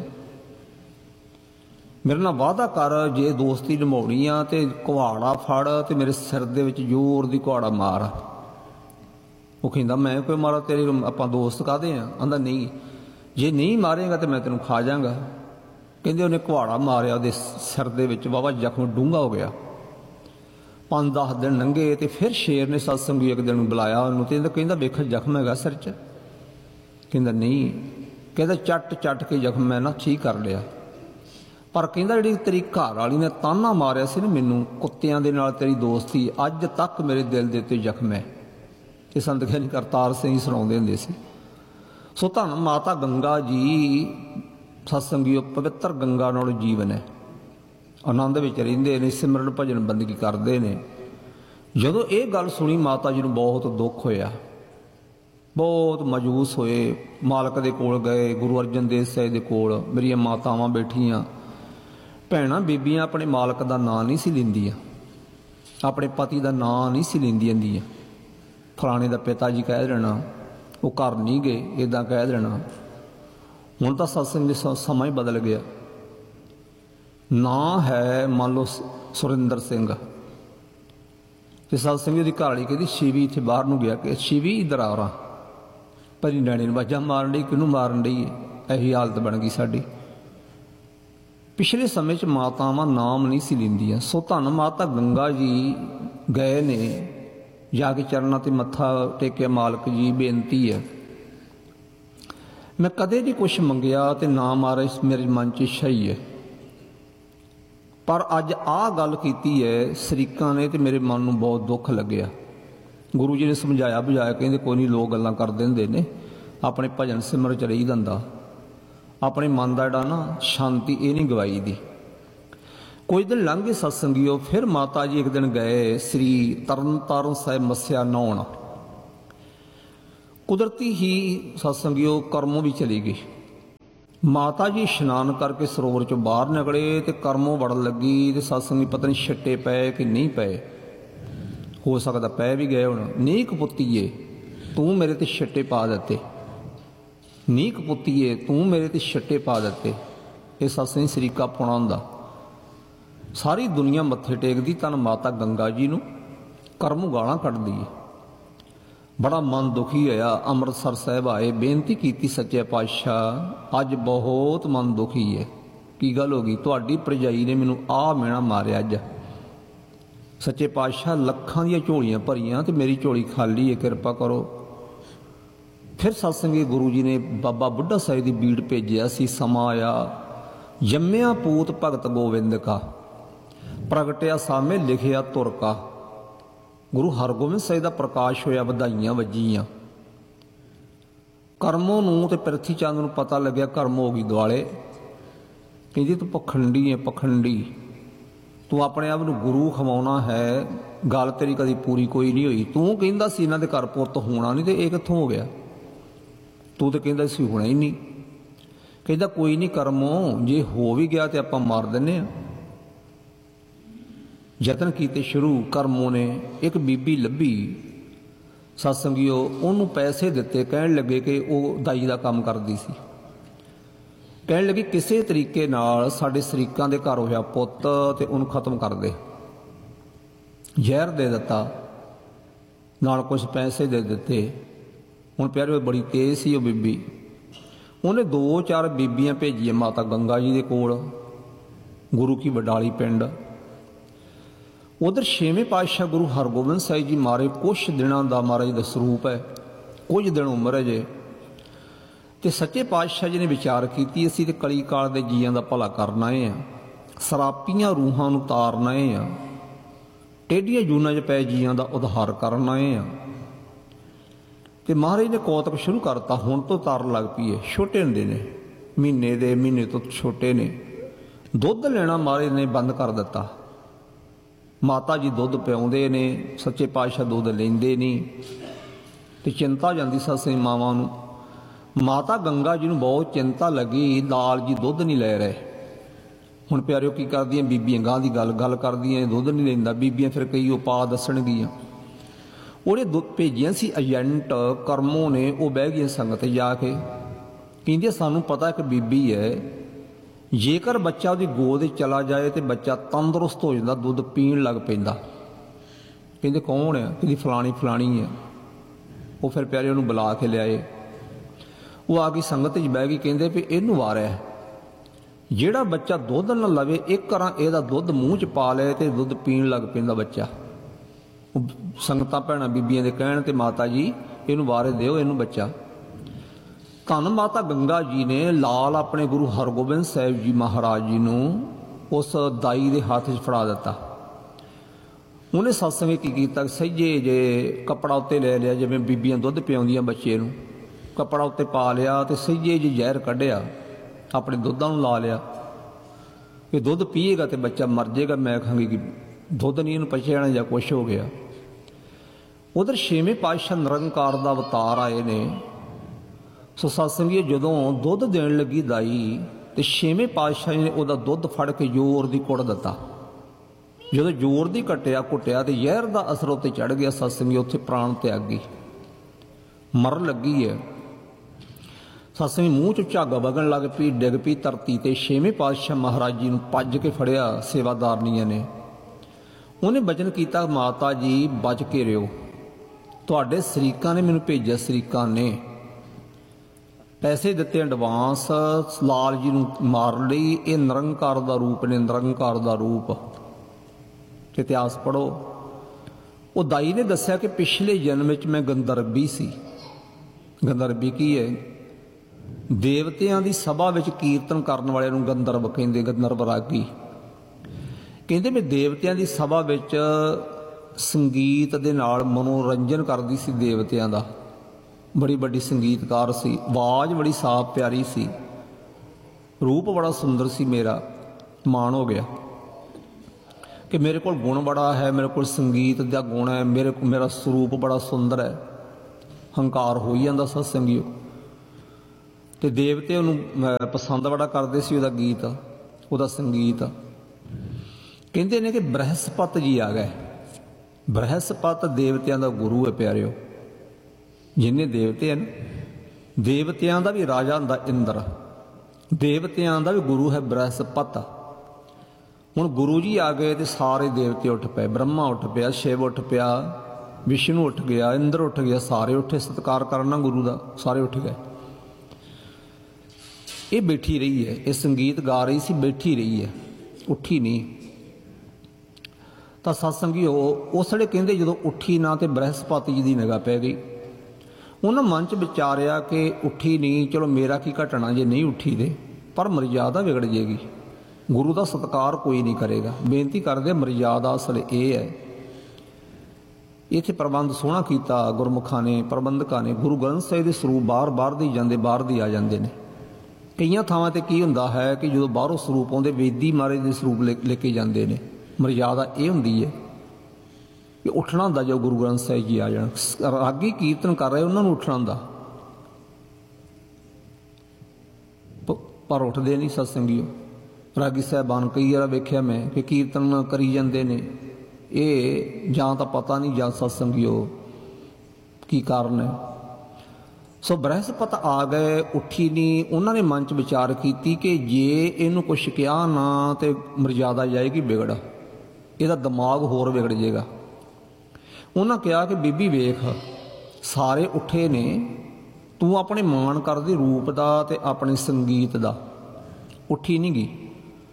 ਮੇਰੇ ਨਾਲ ਵਾਅਦਾ ਕਰ, ਜੇ ਦੋਸਤੀ ਨਿਭਾਉਣੀ ਆ ਤੇ ਕੁਹਾੜਾ ਫੜ ਤੇ ਮੇਰੇ ਸਿਰ ਦੇ ਵਿੱਚ ਜ਼ੋਰ ਦੀ ਕੁਹਾੜਾ ਮਾਰ। ਉਹ ਕਹਿੰਦਾ ਮੈਂ ਕੋਈ ਮਾਰਾ, ਤੇਰੇ ਆਪਾਂ ਦੋਸਤ ਕਾਹਦੇ ਆ? ਆਂਦਾ ਨਹੀਂ, ਜੇ ਨਹੀਂ ਮਾਰੇਗਾ ਤੇ ਮੈਂ ਤੈਨੂੰ ਖਾ ਜਾਵਾਂਗਾ। ਕਹਿੰਦੇ ਉਹਨੇ ਕੁਹਾੜਾ ਮਾਰਿਆ, ਉਹਦੇ ਸਿਰ ਦੇ ਵਿੱਚ ਵਾਹਵਾ ਜ਼ਖਮ ਡੂੰਘਾ ਹੋ ਗਿਆ। 5-10 ਦਿਨ ਲੰਘੇ ਤੇ ਫਿਰ ਸ਼ੇਰ ਨੇ ਸਤਸੰਗੀ ਇੱਕ ਦਿਨ ਬੁਲਾਇਆ ਉਹਨੂੰ ਤੇ ਕਹਿੰਦਾ ਵੇਖ ਜ਼ਖਮ ਹੈਗਾ ਸਿਰ 'ਚ? ਕਹਿੰਦਾ ਨਹੀਂ। ਕਹਿੰਦਾ ਚੱਟ ਚੱਟ ਕੇ ਜ਼ਖਮ ਮੈਂ ਨਾ ਠੀਕ ਕਰ ਲਿਆ, ਪਰ ਕਹਿੰਦਾ ਜਿਹੜੀ ਤੇਰੀ ਘਰ ਵਾਲੀ ਨੇ ਤਾਨਾ ਮਾਰਿਆ ਸੀ ਨਾ ਮੈਨੂੰ, ਕੁੱਤਿਆਂ ਦੇ ਨਾਲ ਤੇਰੀ ਦੋਸਤੀ, ਅੱਜ ਤੱਕ ਮੇਰੇ ਦਿਲ ਦੇ ਉੱਤੇ ਜ਼ਖਮ ਹੈ। ਇਹ ਸੰਤ ਗਿਆਨੀ ਕਰਤਾਰ ਸਿੰਘ ਸੁਣਾਉਂਦੇ ਹੁੰਦੇ ਸੀ। ਸੋ ਧੰਨ ਮਾਤਾ ਗੰਗਾ ਜੀ ਸਤਸੰਗੀਓ ਪਵਿੱਤਰ ਗੰਗਾ ਨਾਲ ਜੀਵਨ ਹੈ, ਆਨੰਦ ਵਿੱਚ ਰਹਿੰਦੇ ਨੇ, ਸਿਮਰਨ ਭਜਨ ਬੰਦਗੀ ਕਰਦੇ ਨੇ। ਜਦੋਂ ਇਹ ਗੱਲ ਸੁਣੀ ਮਾਤਾ ਜੀ ਨੂੰ ਬਹੁਤ ਦੁੱਖ ਹੋਇਆ, ਬਹੁਤ ਮਾਯੂਸ ਹੋਏ। ਮਾਲਕ ਦੇ ਕੋਲ ਗਏ, ਗੁਰੂ ਅਰਜਨ ਦੇਵ ਸਾਹਿਬ ਦੇ ਕੋਲ। ਮੇਰੀਆਂ ਮਾਤਾਵਾਂ ਬੈਠੀਆਂ, ਭੈਣਾਂ ਬੀਬੀਆਂ ਆਪਣੇ ਮਾਲਕ ਦਾ ਨਾਂ ਨਹੀਂ ਸੀ ਲੈਂਦੀਆਂ, ਆਪਣੇ ਪਤੀ ਦਾ ਨਾਂ ਨਹੀਂ ਸੀ ਲੈਂਦੀਆਂ ਹੁੰਦੀਆਂ। ਫਲਾਣੇ ਦਾ ਪਿਤਾ ਜੀ ਕਹਿ ਦੇਣਾ, ਉਹ ਘਰ ਨਹੀਂ ਗਏ, ਇੱਦਾਂ ਕਹਿ ਦੇਣਾ। ਹੁਣ ਤਾਂ ਸਤਸੰਗ ਦੇ ਸਮਾਂ ਹੀ ਬਦਲ ਗਿਆ। ਨਾਂ ਹੈ ਮੰਨ ਲਓ ਸੁਰਿੰਦਰ ਸਿੰਘ, ਤੇ ਸਤਸੰਗੀ ਉਹਦੀ ਘਰ ਵਾਲੀ ਕਹਿੰਦੀ ਸ਼ਿਵੀ ਇੱਥੇ ਬਾਹਰ ਨੂੰ ਗਿਆ ਕਿ ਸ਼ਿਵੀ ਇੱਧਰ ਆ ਰਹਾ, ਭਰੀ ਡੈਣੀ ਨੂੰ ਵਾਜਾਂ ਮਾਰਨ ਡਈ, ਕਿਹਨੂੰ ਮਾਰਨ ਡਈ ਹੈ? ਇਹੀ ਹਾਲਤ ਬਣ ਗਈ ਸਾਡੀ। ਪਿਛਲੇ ਸਮੇਂ 'ਚ ਮਾਤਾਵਾਂ ਨਾਮ ਨਹੀਂ ਸੀ ਲੈਂਦੀਆਂ। ਸੋ ਧੰਨ ਮਾਤਾ ਗੰਗਾ ਜੀ ਗਏ ਨੇ, ਜਾ ਕੇ ਚਰਨਾਂ 'ਤੇ ਮੱਥਾ ਟੇਕਿਆ, ਮਾਲਕ ਜੀ ਬੇਨਤੀ ਹੈ, ਮੈਂ ਕਦੇ ਨਹੀਂ ਕੁਛ ਮੰਗਿਆ ਤੇ ਨਾ ਮਾਰੇ ਮੇਰੇ ਮਨ 'ਚ ਇੱਛਾ ਹੀ ਹੈ, ਪਰ ਅੱਜ ਆਹ ਗੱਲ ਕੀਤੀ ਹੈ ਸ਼ਰੀਕਾਂ ਨੇ ਤੇ ਮੇਰੇ ਮਨ ਨੂੰ ਬਹੁਤ ਦੁੱਖ ਲੱਗਿਆ। ਗੁਰੂ ਜੀ ਨੇ ਸਮਝਾਇਆ ਬੁਝਾਇਆ, ਕਹਿੰਦੇ ਕੋਈ ਨਹੀਂ, ਲੋਕ ਗੱਲਾਂ ਕਰਦੇ ਹੁੰਦੇ ਨੇ, ਆਪਣੇ ਭਜਨ ਸਿਮਰਨ 'ਚ ਰਹੀ ਜਾਂਦਾ, ਆਪਣੇ ਮਨ ਦਾ ਜਿਹੜਾ ਨਾ ਸ਼ਾਂਤੀ ਇਹ ਨਹੀਂ ਗਵਾਈ ਦੀ। ਕੁਝ ਦਿਨ ਲੰਘ ਗਏ ਸਤਸੰਗੀਓ, ਫਿਰ ਮਾਤਾ ਜੀ ਇੱਕ ਦਿਨ ਗਏ ਸ੍ਰੀ ਤਰਨਤਾਰਨ ਸਾਹਿਬ ਮੱਸਿਆ ਨਹਾਉਣ। ਕੁਦਰਤੀ ਹੀ ਸਤਸੰਗੀਓ ਕਰਮੋਂ ਵੀ ਚਲੀ ਗਈ। ਮਾਤਾ ਜੀ ਇਸ਼ਨਾਨ ਕਰਕੇ ਸਰੋਵਰ 'ਚੋਂ ਬਾਹਰ ਨਿਕਲੇ ਤੇ ਕਰਮੋਂ ਵੜਨ ਲੱਗੀ ਤੇ ਸਤਸੰਗੀ ਪਤਾ ਨਹੀਂ ਛਿੱਟੇ ਪਏ ਕਿ ਨਹੀਂ ਪਏ, ਹੋ ਸਕਦਾ ਪੈ ਵੀ ਗਏ ਹੁਣ। ਨੀਕ ਪੁੱਤੀਏ ਤੂੰ ਮੇਰੇ ਤੇ ਛਿੱਟੇ ਪਾ ਦਿੱਤੇ, ਨੀਕ ਪੁੱਤੀਏ ਤੂੰ ਮੇਰੇ ਤੇ ਛਿੱਟੇ ਪਾ ਦਿੱਤੇ। ਇਹ ਸਤਸੰਗ ਸਰੀਕਾ ਪਾਉਣਾ ਹੁੰਦਾ। ਸਾਰੀ ਦੁਨੀਆ ਮੱਥੇ ਟੇਕਦੀ ਧੰਨ ਮਾਤਾ ਗੰਗਾ ਜੀ ਨੂੰ, ਕਰਮ ਗਾਲਾਂ ਕੱਢਦੀ ਹੈ। ਬੜਾ ਮਨ ਦੁਖੀ ਹੋਇਆ। ਅੰਮ੍ਰਿਤਸਰ ਸਾਹਿਬ ਆਏ, ਬੇਨਤੀ ਕੀਤੀ ਸੱਚੇ ਪਾਤਸ਼ਾਹ ਅੱਜ ਬਹੁਤ ਮਨ ਦੁਖੀ ਹੈ। ਕੀ ਗੱਲ ਹੋ ਗਈ? ਤੁਹਾਡੀ ਭਰਜਾਈ ਨੇ ਮੈਨੂੰ ਆਹ ਮਿਹਣਾ ਮਾਰਿਆ ਅੱਜ। ਸੱਚੇ ਪਾਤਸ਼ਾਹ ਲੱਖਾਂ ਦੀਆਂ ਝੋਲੀਆਂ ਭਰੀਆਂ ਤੇ ਮੇਰੀ ਝੋਲੀ ਖਾਲੀ ਹੈ, ਕਿਰਪਾ ਕਰੋ। ਫਿਰ ਸਤਸੰਗੀ ਗੁਰੂ ਜੀ ਨੇ ਬਾਬਾ ਬੁੱਢਾ ਸਾਹਿਬ ਦੀ ਬੀੜ ਭੇਜਿਆ ਸੀ। ਸਮਾਂ ਆਇਆ, ਜੰਮਿਆ ਪੂਤ ਭਗਤ ਗੋਬਿੰਦ ਕਾ, ਪ੍ਰਗਟਿਆ ਸਾਹਮਣੇ ਲਿਖਿਆ ਤੁਰ ਕਾ। ਗੁਰੂ ਹਰਗੋਬਿੰਦ ਸਾਹਿਬ ਦਾ ਪ੍ਰਕਾਸ਼ ਹੋਇਆ, ਵਧਾਈਆਂ ਵੱਜੀਆਂ। ਕਰਮੋਂ ਨੂੰ ਤੇ ਪ੍ਰਿਥੀ ਚੰਦ ਨੂੰ ਪਤਾ ਲੱਗਿਆ, ਕਰਮ ਹੋ ਗਈ ਦੁਆਲੇ। ਕਹਿੰਦੀ ਤੂੰ ਪਖੰਡੀ ਹੈ, ਪਖੰਡੀ, ਤੂੰ ਆਪਣੇ ਆਪ ਨੂੰ ਗੁਰੂ ਖਵਾਉਣਾ ਹੈ, ਗੱਲ ਤੇਰੀ ਕਦੀ ਪੂਰੀ ਕੋਈ ਨਹੀਂ ਹੋਈ। ਤੂੰ ਕਹਿੰਦਾ ਸੀ ਇਹਨਾਂ ਦੇ ਘਰ ਪੁੱਤ ਹੋਣਾ ਨਹੀਂ, ਤੇ ਇਹ ਕਿੱਥੋਂ ਹੋ ਗਿਆ? ਤੂੰ ਤਾਂ ਕਹਿੰਦਾ ਸੀ ਹੋਣਾ ਹੀ ਨਹੀਂ। ਕਹਿੰਦਾ ਕੋਈ ਨਹੀਂ ਕਰਮੋਂ, ਜੇ ਹੋ ਵੀ ਗਿਆ ਤੇ ਆਪਾਂ ਮਾਰ ਦਿੰਦੇ ਹਾਂ। ਯਤਨ ਕੀਤੇ ਸ਼ੁਰੂ। ਕਰਮੋਂ ਨੇ ਇੱਕ ਬੀਬੀ ਲੱਭੀ ਸਤਸੰਗੀਓ, ਉਹਨੂੰ ਪੈਸੇ ਦਿੱਤੇ, ਕਹਿਣ ਲੱਗੇ ਕਿ ਉਹ ਦਾਈ ਦਾ ਕੰਮ ਕਰਦੀ ਸੀ। ਕਹਿਣ ਲੱਗੀ ਕਿਸੇ ਤਰੀਕੇ ਨਾਲ ਸਾਡੇ ਸ਼ਰੀਕਾਂ ਦੇ ਘਰ ਹੋਇਆ ਪੁੱਤ ਤੇ ਉਹਨੂੰ ਖਤਮ ਕਰ ਦੇ। ਜ਼ਹਿਰ ਦੇ ਦਿੱਤਾ, ਨਾਲ ਕੁਝ ਪੈਸੇ ਦੇ ਦਿੱਤੇ। ਹੁਣ ਪਿਆਰੇ ਬੜੀ ਤੇਜ਼ ਸੀ ਉਹ ਬੀਬੀ, ਉਹਨੇ 2-4 ਬੀਬੀਆਂ ਭੇਜੀਆਂ ਮਾਤਾ ਗੰਗਾ ਜੀ ਦੇ ਕੋਲ। ਗੁਰੂ ਕੀ ਵਡਾਲੀ ਪਿੰਡ। ਉਧਰ 6ਵੇਂ ਪਾਤਸ਼ਾਹ ਗੁਰੂ ਹਰਗੋਬਿੰਦ ਸਾਹਿਬ ਜੀ ਮਾਰੇ ਕੁਛ ਦਿਨਾਂ ਦਾ ਮਹਾਰਾਜ ਦਾ ਸਰੂਪ ਹੈ, ਕੁਝ ਦਿਨ ਉਮਰ ਹੈ ਜੇ। ਤੇ ਸੱਚੇ ਪਾਤਸ਼ਾਹ ਜੀ ਨੇ ਵਿਚਾਰ ਕੀਤੀ ਅਸੀਂ ਤੇ ਕਲੀ ਕਾਲ ਦੇ ਜੀਆਂ ਦਾ ਭਲਾ ਕਰਨ ਆਏ ਆ, ਸਰਾਪੀਆਂ ਰੂਹਾਂ ਨੂੰ ਤਾਰਨ ਆਏ ਆ, ਟੇਢੀਆਂ ਜੂਨਾਂ 'ਚ ਪਏ ਜੀਆਂ ਦਾ ਉਧਾਰ ਕਰਨ ਆਏ ਆ। ਤੇ ਮਹਾਰਾਜ ਨੇ ਕੌਤਕ ਸ਼ੁਰੂ ਕਰਤਾ, ਹੁਣ ਤੋਂ ਤਾਰਨ ਲੱਗ ਪਈ ਹੈ। ਛੋਟੇ ਹੁੰਦੇ ਨੇ, ਮਹੀਨੇ ਤੋਂ ਛੋਟੇ ਨੇ। ਦੁੱਧ ਲੈਣਾ ਮਹਾਰਾਜ ਨੇ ਬੰਦ ਕਰ ਦਿੱਤਾ। ਮਾਤਾ ਜੀ ਦੁੱਧ ਪਿਆਉਂਦੇ ਨੇ, ਸੱਚੇ ਪਾਤਸ਼ਾਹ ਦੁੱਧ ਲੈਂਦੇ ਨਹੀਂ। ਤੇ ਚਿੰਤਾ ਜਾਂਦੀ ਸੱਸੇ ਮਾਵਾਂ ਨੂੰ। ਮਾਤਾ ਗੰਗਾ ਜੀ ਨੂੰ ਬਹੁਤ ਚਿੰਤਾ ਲੱਗੀ, ਲਾਲ ਜੀ ਦੁੱਧ ਨਹੀਂ ਲੈ ਰਹੇ। ਹੁਣ ਪਿਆਰਿਓ ਕੀ ਕਰਦੀਆਂ ਬੀਬੀਆਂ, ਗਾਂ ਦੀ ਗੱਲ ਕਰਦੀਆਂ, ਦੁੱਧ ਨਹੀਂ ਲੈਂਦਾ। ਬੀਬੀਆਂ ਫਿਰ ਕਈ ਉਪਾਅ ਦੱਸਣਗੀਆਂ। ਉਹਨੇ ਦੁੱਧ ਭੇਜੀਆਂ ਸੀ ਏਜੰਟ ਕਰਮੋਂ ਨੇ, ਉਹ ਬਹਿ ਗਈਆਂ ਸੰਗਤ ਜਾ ਕੇ, ਕਹਿੰਦੇ ਸਾਨੂੰ ਪਤਾ ਇੱਕ ਬੀਬੀ ਹੈ, ਜੇਕਰ ਬੱਚਾ ਉਹਦੀ ਗੋਦ 'ਚ ਚਲਾ ਜਾਏ ਤੇ ਬੱਚਾ ਤੰਦਰੁਸਤ ਹੋ ਜਾਂਦਾ, ਦੁੱਧ ਪੀਣ ਲੱਗ ਪੈਂਦਾ। ਕਹਿੰਦੇ ਕੌਣ ਹੈ? ਕਹਿੰਦੀ ਫਲਾਣੀ ਹੈ। ਉਹ ਫਿਰ ਪਿਆਰੇ ਉਹਨੂੰ ਬੁਲਾ ਕੇ ਲਿਆਏ। ਉਹ ਆ ਗਈ ਸੰਗਤ 'ਚ ਬਹਿ ਗਈ, ਕਹਿੰਦੇ ਵੀ ਇਹਨੂੰ ਵਾਰਿਆ, ਜਿਹੜਾ ਬੱਚਾ ਦੁੱਧ ਨਾ ਲਵੇ ਇੱਕ ਵਾਰ ਇਹਦਾ ਦੁੱਧ ਮੂੰਹ 'ਚ ਪਾ ਲਏ ਤੇ ਦੁੱਧ ਪੀਣ ਲੱਗ ਪੈਂਦਾ ਬੱਚਾ। ਉਹ ਸੰਗਤਾਂ ਭੈਣਾਂ ਬੀਬੀਆਂ ਦੇ ਕਹਿਣ ਤੇ ਮਾਤਾ ਜੀ ਇਹਨੂੰ ਵਾਰੇ ਦਿਓ, ਇਹਨੂੰ ਬੱਚਾ। ਧੰਨ ਮਾਤਾ ਗੰਗਾ ਜੀ ਨੇ ਲਾਲ ਆਪਣੇ ਗੁਰੂ ਹਰਗੋਬਿੰਦ ਸਾਹਿਬ ਜੀ ਮਹਾਰਾਜ ਜੀ ਨੂੰ ਉਸ ਦਾਈ ਦੇ ਹੱਥ 'ਚ ਫੜਾ ਦਿੱਤਾ। ਉਹਨੇ ਸਤਸੰਗ ਕੀ ਕੀਤਾ, ਸਹਿਜੇ ਜੇ ਕੱਪੜਾ ਉੱਤੇ ਲੈ ਲਿਆ, ਜਿਵੇਂ ਬੀਬੀਆਂ ਦੁੱਧ ਪਿਆਉਂਦੀਆਂ ਬੱਚੇ ਨੂੰ, ਕੱਪੜਾ ਉੱਤੇ ਪਾ ਲਿਆ ਤੇ ਸਹਿਜੇ ਜੇ ਜ਼ਹਿਰ ਕੱਢਿਆ, ਆਪਣੇ ਦੁੱਧਾਂ ਨੂੰ ਲਾ ਲਿਆ ਕਿ ਦੁੱਧ ਪੀਏਗਾ ਤੇ ਬੱਚਾ ਮਰ ਜਾਏਗਾ। ਮੈਂ ਕਹਾਂਗੀ ਕਿ ਦੁੱਧ ਨਹੀਂ ਇਹਨੂੰ ਪਚਿਆ ਜਾਂ ਕੁਛ ਹੋ ਗਿਆ। ਉਧਰ 6ਵੇਂ ਪਾਤਸ਼ਾਹ ਨਿਰੰਕਾਰ ਦਾ ਅਵਤਾਰ ਆਏ ਨੇ। ਸੋ ਸਤਸੰਗੀ ਜਦੋਂ ਦੁੱਧ ਦੇਣ ਲੱਗੀ ਦਾਈ ਤੇ 6ਵੇਂ ਪਾਤਸ਼ਾਹ ਨੇ ਉਹਦਾ ਦੁੱਧ ਫੜ ਕੇ ਜ਼ੋਰ ਦੀ ਕੁੱਟ ਦਿੱਤਾ। ਜਦੋਂ ਜ਼ੋਰ ਦੀ ਘੁੱਟਿਆ ਤੇ ਜ਼ਹਿਰ ਦਾ ਅਸਰ ਉੱਤੇ ਚੜ ਗਿਆ। ਸਤਸੰਗੀ ਉੱਥੇ ਪ੍ਰਾਣ ਤਿਆਗ ਗਈ, ਮਰਨ ਲੱਗੀ ਹੈ। ਸਤਸੰਗੀ ਮੂੰਹ 'ਚ ਝੱਗ ਵਗਣ ਲੱਗ ਪਈ, ਡਿੱਗ ਪਈ ਧਰਤੀ ਤੇ। 6ਵੇਂ ਪਾਤਸ਼ਾਹ ਮਹਾਰਾਜ ਜੀ ਨੂੰ ਭੱਜ ਕੇ ਫੜਿਆ ਸੇਵਾਦਾਰਨੀਆਂ ਨੇ। ਉਹਨੇ ਬਚਨ ਕੀਤਾ, ਮਾਤਾ ਜੀ ਬਚ ਕੇ ਰਿਓ, ਤੁਹਾਡੇ ਸ਼ਰੀਕਾਂ ਨੇ ਮੈਨੂੰ ਭੇਜਿਆ, ਸ਼ਰੀਕਾਂ ਨੇ ਪੈਸੇ ਦਿੱਤੇ ਐਡਵਾਂਸ ਲਾਲ ਜੀ ਨੂੰ ਮਾਰਨ ਲਈ। ਇਹ ਨਿਰੰਕਾਰ ਦਾ ਰੂਪ ਨੇ, ਨਿਰੰਕਾਰ ਦਾ ਰੂਪ। ਇਤਿਹਾਸ ਪੜ੍ਹੋ। ਉਹ ਦਾਈ ਨੇ ਦੱਸਿਆ ਕਿ ਪਿਛਲੇ ਜਨਮ ਵਿੱਚ ਮੈਂ ਗੰਦਰਬੀ ਸੀ। ਗੰਦਰਬੀ ਕੀ ਹੈ? ਦੇਵਤਿਆਂ ਦੀ ਸਭਾ ਵਿੱਚ ਕੀਰਤਨ ਕਰਨ ਵਾਲਿਆਂ ਨੂੰ ਗੰਦਰਬ ਕਹਿੰਦੇ, ਗੰਦਰਬ ਰਾਗੀ ਕਹਿੰਦੇ। ਵੀ ਦੇਵਤਿਆਂ ਦੀ ਸਭਾ ਵਿੱਚ ਸੰਗੀਤ ਦੇ ਨਾਲ ਮਨੋਰੰਜਨ ਕਰਦੀ ਸੀ ਦੇਵਤਿਆਂ ਦਾ। ਬੜੀ ਵੱਡੀ ਸੰਗੀਤਕਾਰ ਸੀ, ਆਵਾਜ਼ ਬੜੀ ਸਾਫ਼ ਪਿਆਰੀ ਸੀ, ਰੂਪ ਬੜਾ ਸੁੰਦਰ ਸੀ। ਮੇਰਾ ਮਾਣ ਹੋ ਗਿਆ ਕਿ ਮੇਰੇ ਕੋਲ ਗੁਣ ਬੜਾ ਹੈ, ਮੇਰੇ ਕੋਲ ਸੰਗੀਤ ਦਾ ਗੁਣ ਹੈ, ਮੇਰਾ ਸਰੂਪ ਬੜਾ ਸੁੰਦਰ ਹੈ। ਹੰਕਾਰ ਹੋਈ ਜਾਂਦਾ ਸਤਸੰਗੀਓ। ਤੇ ਦੇਵਤੇ ਉਹਨੂੰ ਪਸੰਦ ਬੜਾ ਕਰਦੇ ਸੀ, ਉਹਦਾ ਗੀਤ, ਉਹਦਾ ਸੰਗੀਤ। ਕਹਿੰਦੇ ਨੇ ਕਿ ਬ੍ਰਹਸਪਤ ਜੀ ਆ ਗਏ। ਬ੍ਰਹਸਪਤ ਦੇਵਤਿਆਂ ਦਾ ਗੁਰੂ ਹੈ ਪਿਆਰਿਓ। ਜਿੰਨੇ ਦੇਵਤੇ ਹਨ, ਦੇਵਤਿਆਂ ਦਾ ਵੀ ਰਾਜਾ ਹੁੰਦਾ ਇੰਦਰ, ਦੇਵਤਿਆਂ ਦਾ ਵੀ ਗੁਰੂ ਹੈ ਬ੍ਰਹਸਪਤ। ਹੁਣ ਗੁਰੂ ਜੀ ਆ ਗਏ ਤੇ ਸਾਰੇ ਦੇਵਤੇ ਉੱਠ ਪਏ। ਬ੍ਰਹਮਾ ਉੱਠ ਪਿਆ, ਸ਼ਿਵ ਉੱਠ ਪਿਆ, ਵਿਸ਼ਨੂੰ ਉੱਠ ਗਿਆ, ਇੰਦਰ ਉੱਠ ਗਿਆ, ਸਾਰੇ ਉੱਠੇ ਸਤਿਕਾਰ ਕਰਨਾ ਗੁਰੂ ਦਾ, ਸਾਰੇ ਉੱਠ ਗਏ। ਇਹ ਬੈਠੀ ਰਹੀ ਹੈ, ਇਹ ਸੰਗੀਤ ਗਾ ਰਹੀ ਸੀ, ਬੈਠੀ ਰਹੀ ਹੈ, ਉੱਠੀ ਨਹੀਂ। ਤਾਂ ਸਤਸੰਗੀ ਉਸ ਵੇਲੇ ਕਹਿੰਦੇ ਜਦੋਂ ਉੱਠੀ ਨਾ ਤੇ ਬ੍ਰਹਸਪਤੀ ਜੀ ਦੀ ਨਿਗਾਹ ਪੈ ਗਈ। ਉਹਨਾਂ ਮਨ 'ਚ ਵਿਚਾਰਿਆ ਕਿ ਉੱਠੀ ਨਹੀਂ, ਚਲੋ ਮੇਰਾ ਕੀ ਘਟਣਾ ਜੇ ਨਹੀਂ ਉੱਠੀ ਦੇ, ਪਰ ਮਰਜ਼ਾਦਾ ਵਿਗੜ ਜੇਗੀ, ਗੁਰੂ ਦਾ ਸਤਿਕਾਰ ਕੋਈ ਨਹੀਂ ਕਰੇਗਾ। ਬੇਨਤੀ ਕਰਦੇ ਮਰਜ਼ਾਦਾ ਅਸਲ ਇਹ ਹੈ। ਇੱਥੇ ਪ੍ਰਬੰਧ ਸੋਹਣਾ ਕੀਤਾ ਗੁਰਮੁਖਾਂ ਨੇ, ਪ੍ਰਬੰਧਕਾਂ ਨੇ। ਗੁਰੂ ਗ੍ਰੰਥ ਸਾਹਿਬ ਦੇ ਸਰੂਪ ਬਾਹਰ ਦੀ ਜਾਂਦੇ, ਬਾਹਰ ਦੀ ਆ ਜਾਂਦੇ ਨੇ। ਕਈਆਂ ਥਾਵਾਂ ਤੇ ਕੀ ਹੁੰਦਾ ਹੈ ਕਿ ਜਦੋਂ ਬਾਹਰੋਂ ਸਰੂਪ ਆਉਂਦੇ, ਵੇਦੀ ਮਹਾਰਾਜ ਦੇ ਸਰੂਪ ਲੈ ਕੇ ਜਾਂਦੇ ਨੇ। ਮਰਜ਼ਾਦਾ ਇਹ ਹੁੰਦੀ ਹੈ ਕਿ ਉੱਠਣਾ ਹੁੰਦਾ ਜੋ ਗੁਰੂ ਗ੍ਰੰਥ ਸਾਹਿਬ ਜੀ ਆ ਜਾਣ। ਰਾਗੀ ਕੀਰਤਨ ਕਰ ਰਹੇ, ਉਹਨਾਂ ਨੂੰ ਉੱਠਣਾ ਹੁੰਦਾ, ਪਰ ਉੱਠਦੇ ਨਹੀਂ ਸਤਸੰਗੀਓ। ਰਾਗੀ ਸਾਹਿਬਾਨ ਕਈ ਵਾਰ ਵੇਖਿਆ ਮੈਂ ਕਿ ਕੀਰਤਨ ਕਰੀ ਜਾਂਦੇ ਨੇ। ਇਹ ਜਾਂ ਤਾਂ ਪਤਾ ਨਹੀਂ ਜਾਂ ਸਤਸੰਗੀਓ ਕੀ ਕਾਰਨ ਹੈ। ਸੋ ਬ੍ਰਹਸਪਤ ਆ ਗਏ, ਉੱਠੀ ਨਹੀਂ। ਉਹਨਾਂ ਨੇ ਮਨ 'ਚ ਵਿਚਾਰ ਕੀਤੀ ਕਿ ਜੇ ਇਹਨੂੰ ਕੁਛ ਕਿਹਾ ਨਾ ਤੇ ਮਰਜ਼ਾਦਾ ਜਾਏਗੀ ਵਿਗੜ, ਇਹਦਾ ਦਿਮਾਗ ਹੋਰ ਵਿਗੜ ਜਾਏਗਾ। ਉਹਨਾਂ ਕਿਹਾ ਕਿ ਬੀਬੀ ਵੇਖ, ਸਾਰੇ ਉੱਠੇ ਨੇ, ਤੂੰ ਆਪਣੇ ਮਾਣ ਕਰਦੀ ਰੂਪ ਦਾ ਤੇ ਆਪਣੇ ਸੰਗੀਤ ਦਾ, ਉੱਠੀ ਨਹੀਂ ਗਈ।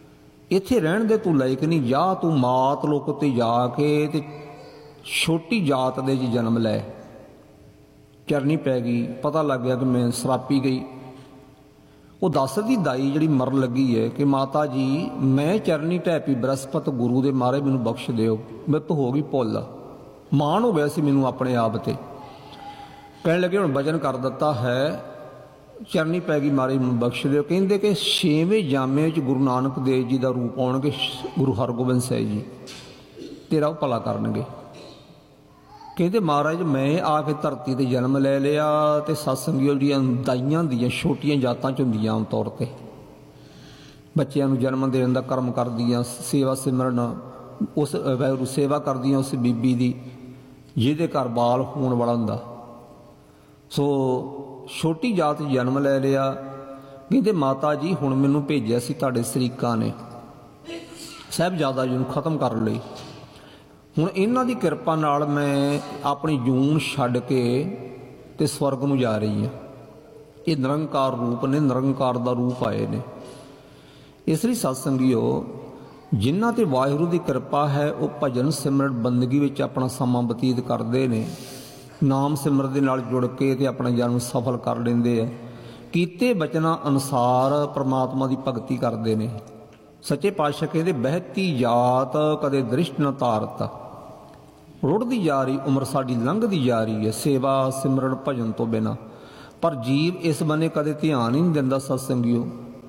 ਇੱਥੇ ਰਹਿਣ ਦੇ ਤੂੰ ਲਾਇਕ ਨਹੀਂ, ਜਾ ਤੂੰ ਮਾਤ ਲੋਕ ਉੱਤੇ ਜਾ ਕੇ ਤੇ ਛੋਟੀ ਜਾਤ ਦੇ 'ਚ ਜਨਮ ਲੈ। ਚਰਨੀ ਪੈ ਗਈ, ਪਤਾ ਲੱਗ ਗਿਆ ਕਿ ਮੈਂ ਸਰਾਪੀ ਗਈ। ਉਹ ਦੱਸਦੀ ਦਾਈ ਜਿਹੜੀ ਮਰਨ ਲੱਗੀ ਹੈ ਕਿ ਮਾਤਾ ਜੀ ਮੈਂ ਚਰਨੀ ਢੈਪੀ ਬ੍ਰਹਸਪਤ ਗੁਰੂ ਦੇ ਮਾਰੇ ਮੈਨੂੰ ਬਖਸ਼ ਦਿਓ, ਮੇਰੇ ਤੋਂ ਹੋ ਗਈ ਭੁੱਲ। ਮਾਣ ਹੋ ਗਿਆ ਸੀ ਮੈਨੂੰ ਆਪਣੇ ਆਪ ਤੇ। ਕਹਿਣ ਲੱਗੇ ਹੁਣ ਵਚਨ ਕਰ ਦਿੱਤਾ ਹੈ, ਚਰਨੀ ਪੈ ਗਈ ਮਾਰੇ ਮੈਨੂੰ ਬਖਸ਼ ਦਿਓ। ਕਹਿੰਦੇ ਕਿ 6ਵੇਂ ਜਾਮੇ ਵਿੱਚ ਗੁਰੂ ਨਾਨਕ ਦੇਵ ਜੀ ਦਾ ਰੂਪ ਆਉਣਗੇ, ਗੁਰੂ ਹਰਗੋਬਿੰਦ ਸਾਹਿਬ ਜੀ ਤੇਰਾ ਉਹ ਭਲਾ ਕਰਨਗੇ। ਕਹਿੰਦੇ ਮਹਾਰਾਜ ਮੈਂ ਆ ਕੇ ਧਰਤੀ ਤੇ ਜਨਮ ਲੈ ਲਿਆ ਤੇ ਸਤਸੰਗੀਆਂ ਜਿਹੜੀਆਂ ਦਾਈਆਂ ਹੁੰਦੀਆਂ ਛੋਟੀਆਂ ਜਾਤਾਂ 'ਚ ਹੁੰਦੀਆਂ ਆਮ ਤੌਰ 'ਤੇ ਬੱਚਿਆਂ ਨੂੰ ਜਨਮ ਦੇਣ ਦਾ ਕਰਮ ਕਰਦੀਆਂ, ਸੇਵਾ ਸਿਮਰਨ ਉਸ ਵਾਹਿਗੁਰੂ ਸੇਵਾ ਕਰਦੀਆਂ ਉਸ ਬੀਬੀ ਦੀ ਜਿਹਦੇ ਘਰ ਬਾਲ ਹੋਣ ਵਾਲਾ ਹੁੰਦਾ। ਸੋ ਛੋਟੀ ਜਾਤ ਜਨਮ ਲੈ ਲਿਆ। ਕਹਿੰਦੇ ਮਾਤਾ ਜੀ ਹੁਣ ਮੈਨੂੰ ਭੇਜਿਆ ਸੀ ਤੁਹਾਡੇ ਸਰੀਕਾਂ ਨੇ ਸਾਹਿਬਜ਼ਾਦਾ ਜੀ ਨੂੰ ਖਤਮ ਕਰਨ ਲਈ। ਹੁਣ ਇਹਨਾਂ ਦੀ ਕਿਰਪਾ ਨਾਲ ਮੈਂ ਆਪਣੀ ਜੂਨ ਛੱਡ ਕੇ ਤੇ ਸਵਰਗ ਨੂੰ ਜਾ ਰਹੀ ਹਾਂ। ਇਹ ਨਿਰੰਕਾਰ ਰੂਪ ਨੇ, ਨਿਰੰਕਾਰ ਦਾ ਰੂਪ ਆਏ ਨੇ। ਇਸ ਲਈ ਸਤਸੰਗੀਓ ਜਿਨ੍ਹਾਂ ਤੇ ਵਾਹਿਗੁਰੂ ਦੀ ਕਿਰਪਾ ਹੈ ਉਹ ਭਜਨ ਸਿਮਰਨ ਬੰਦਗੀ ਵਿੱਚ ਆਪਣਾ ਸਮਾਂ ਬਤੀਤ ਕਰਦੇ ਨੇ, ਨਾਮ ਸਿਮਰਨ ਦੇ ਨਾਲ ਜੁੜ ਕੇ ਤੇ ਆਪਣਾ ਜਨਮ ਸਫਲ ਕਰ ਲੈਂਦੇ ਆ। ਕੀਤੇ ਬਚਨਾਂ ਅਨੁਸਾਰ ਪ੍ਰਮਾਤਮਾ ਦੀ ਭਗਤੀ ਕਰਦੇ ਨੇ। ਸੱਚੇ ਪਾਤਸ਼ਾਹ ਕਹਿੰਦੇ ਬਹਿਤੀ ਜਾਤ ਕਦੇ ਦ੍ਰਿਸ਼ਟ ਨ ਧਾਰਤ। ਰੁੜਦੀ ਜਾ ਰਹੀ ਉਮਰ ਸਾਡੀ ਲੰਘਦੀ ਜਾ ਰਹੀ ਹੈ ਸੇਵਾ ਸਿਮਰਨ ਭਜਨ ਤੋਂ ਬਿਨਾਂ, ਪਰ ਜੀਵ ਇਸ ਬੰਨੇ ਕਦੇ ਧਿਆਨ ਹੀ ਨਹੀਂ ਦਿੰਦਾ। ਸਤਸੰਗੀਓ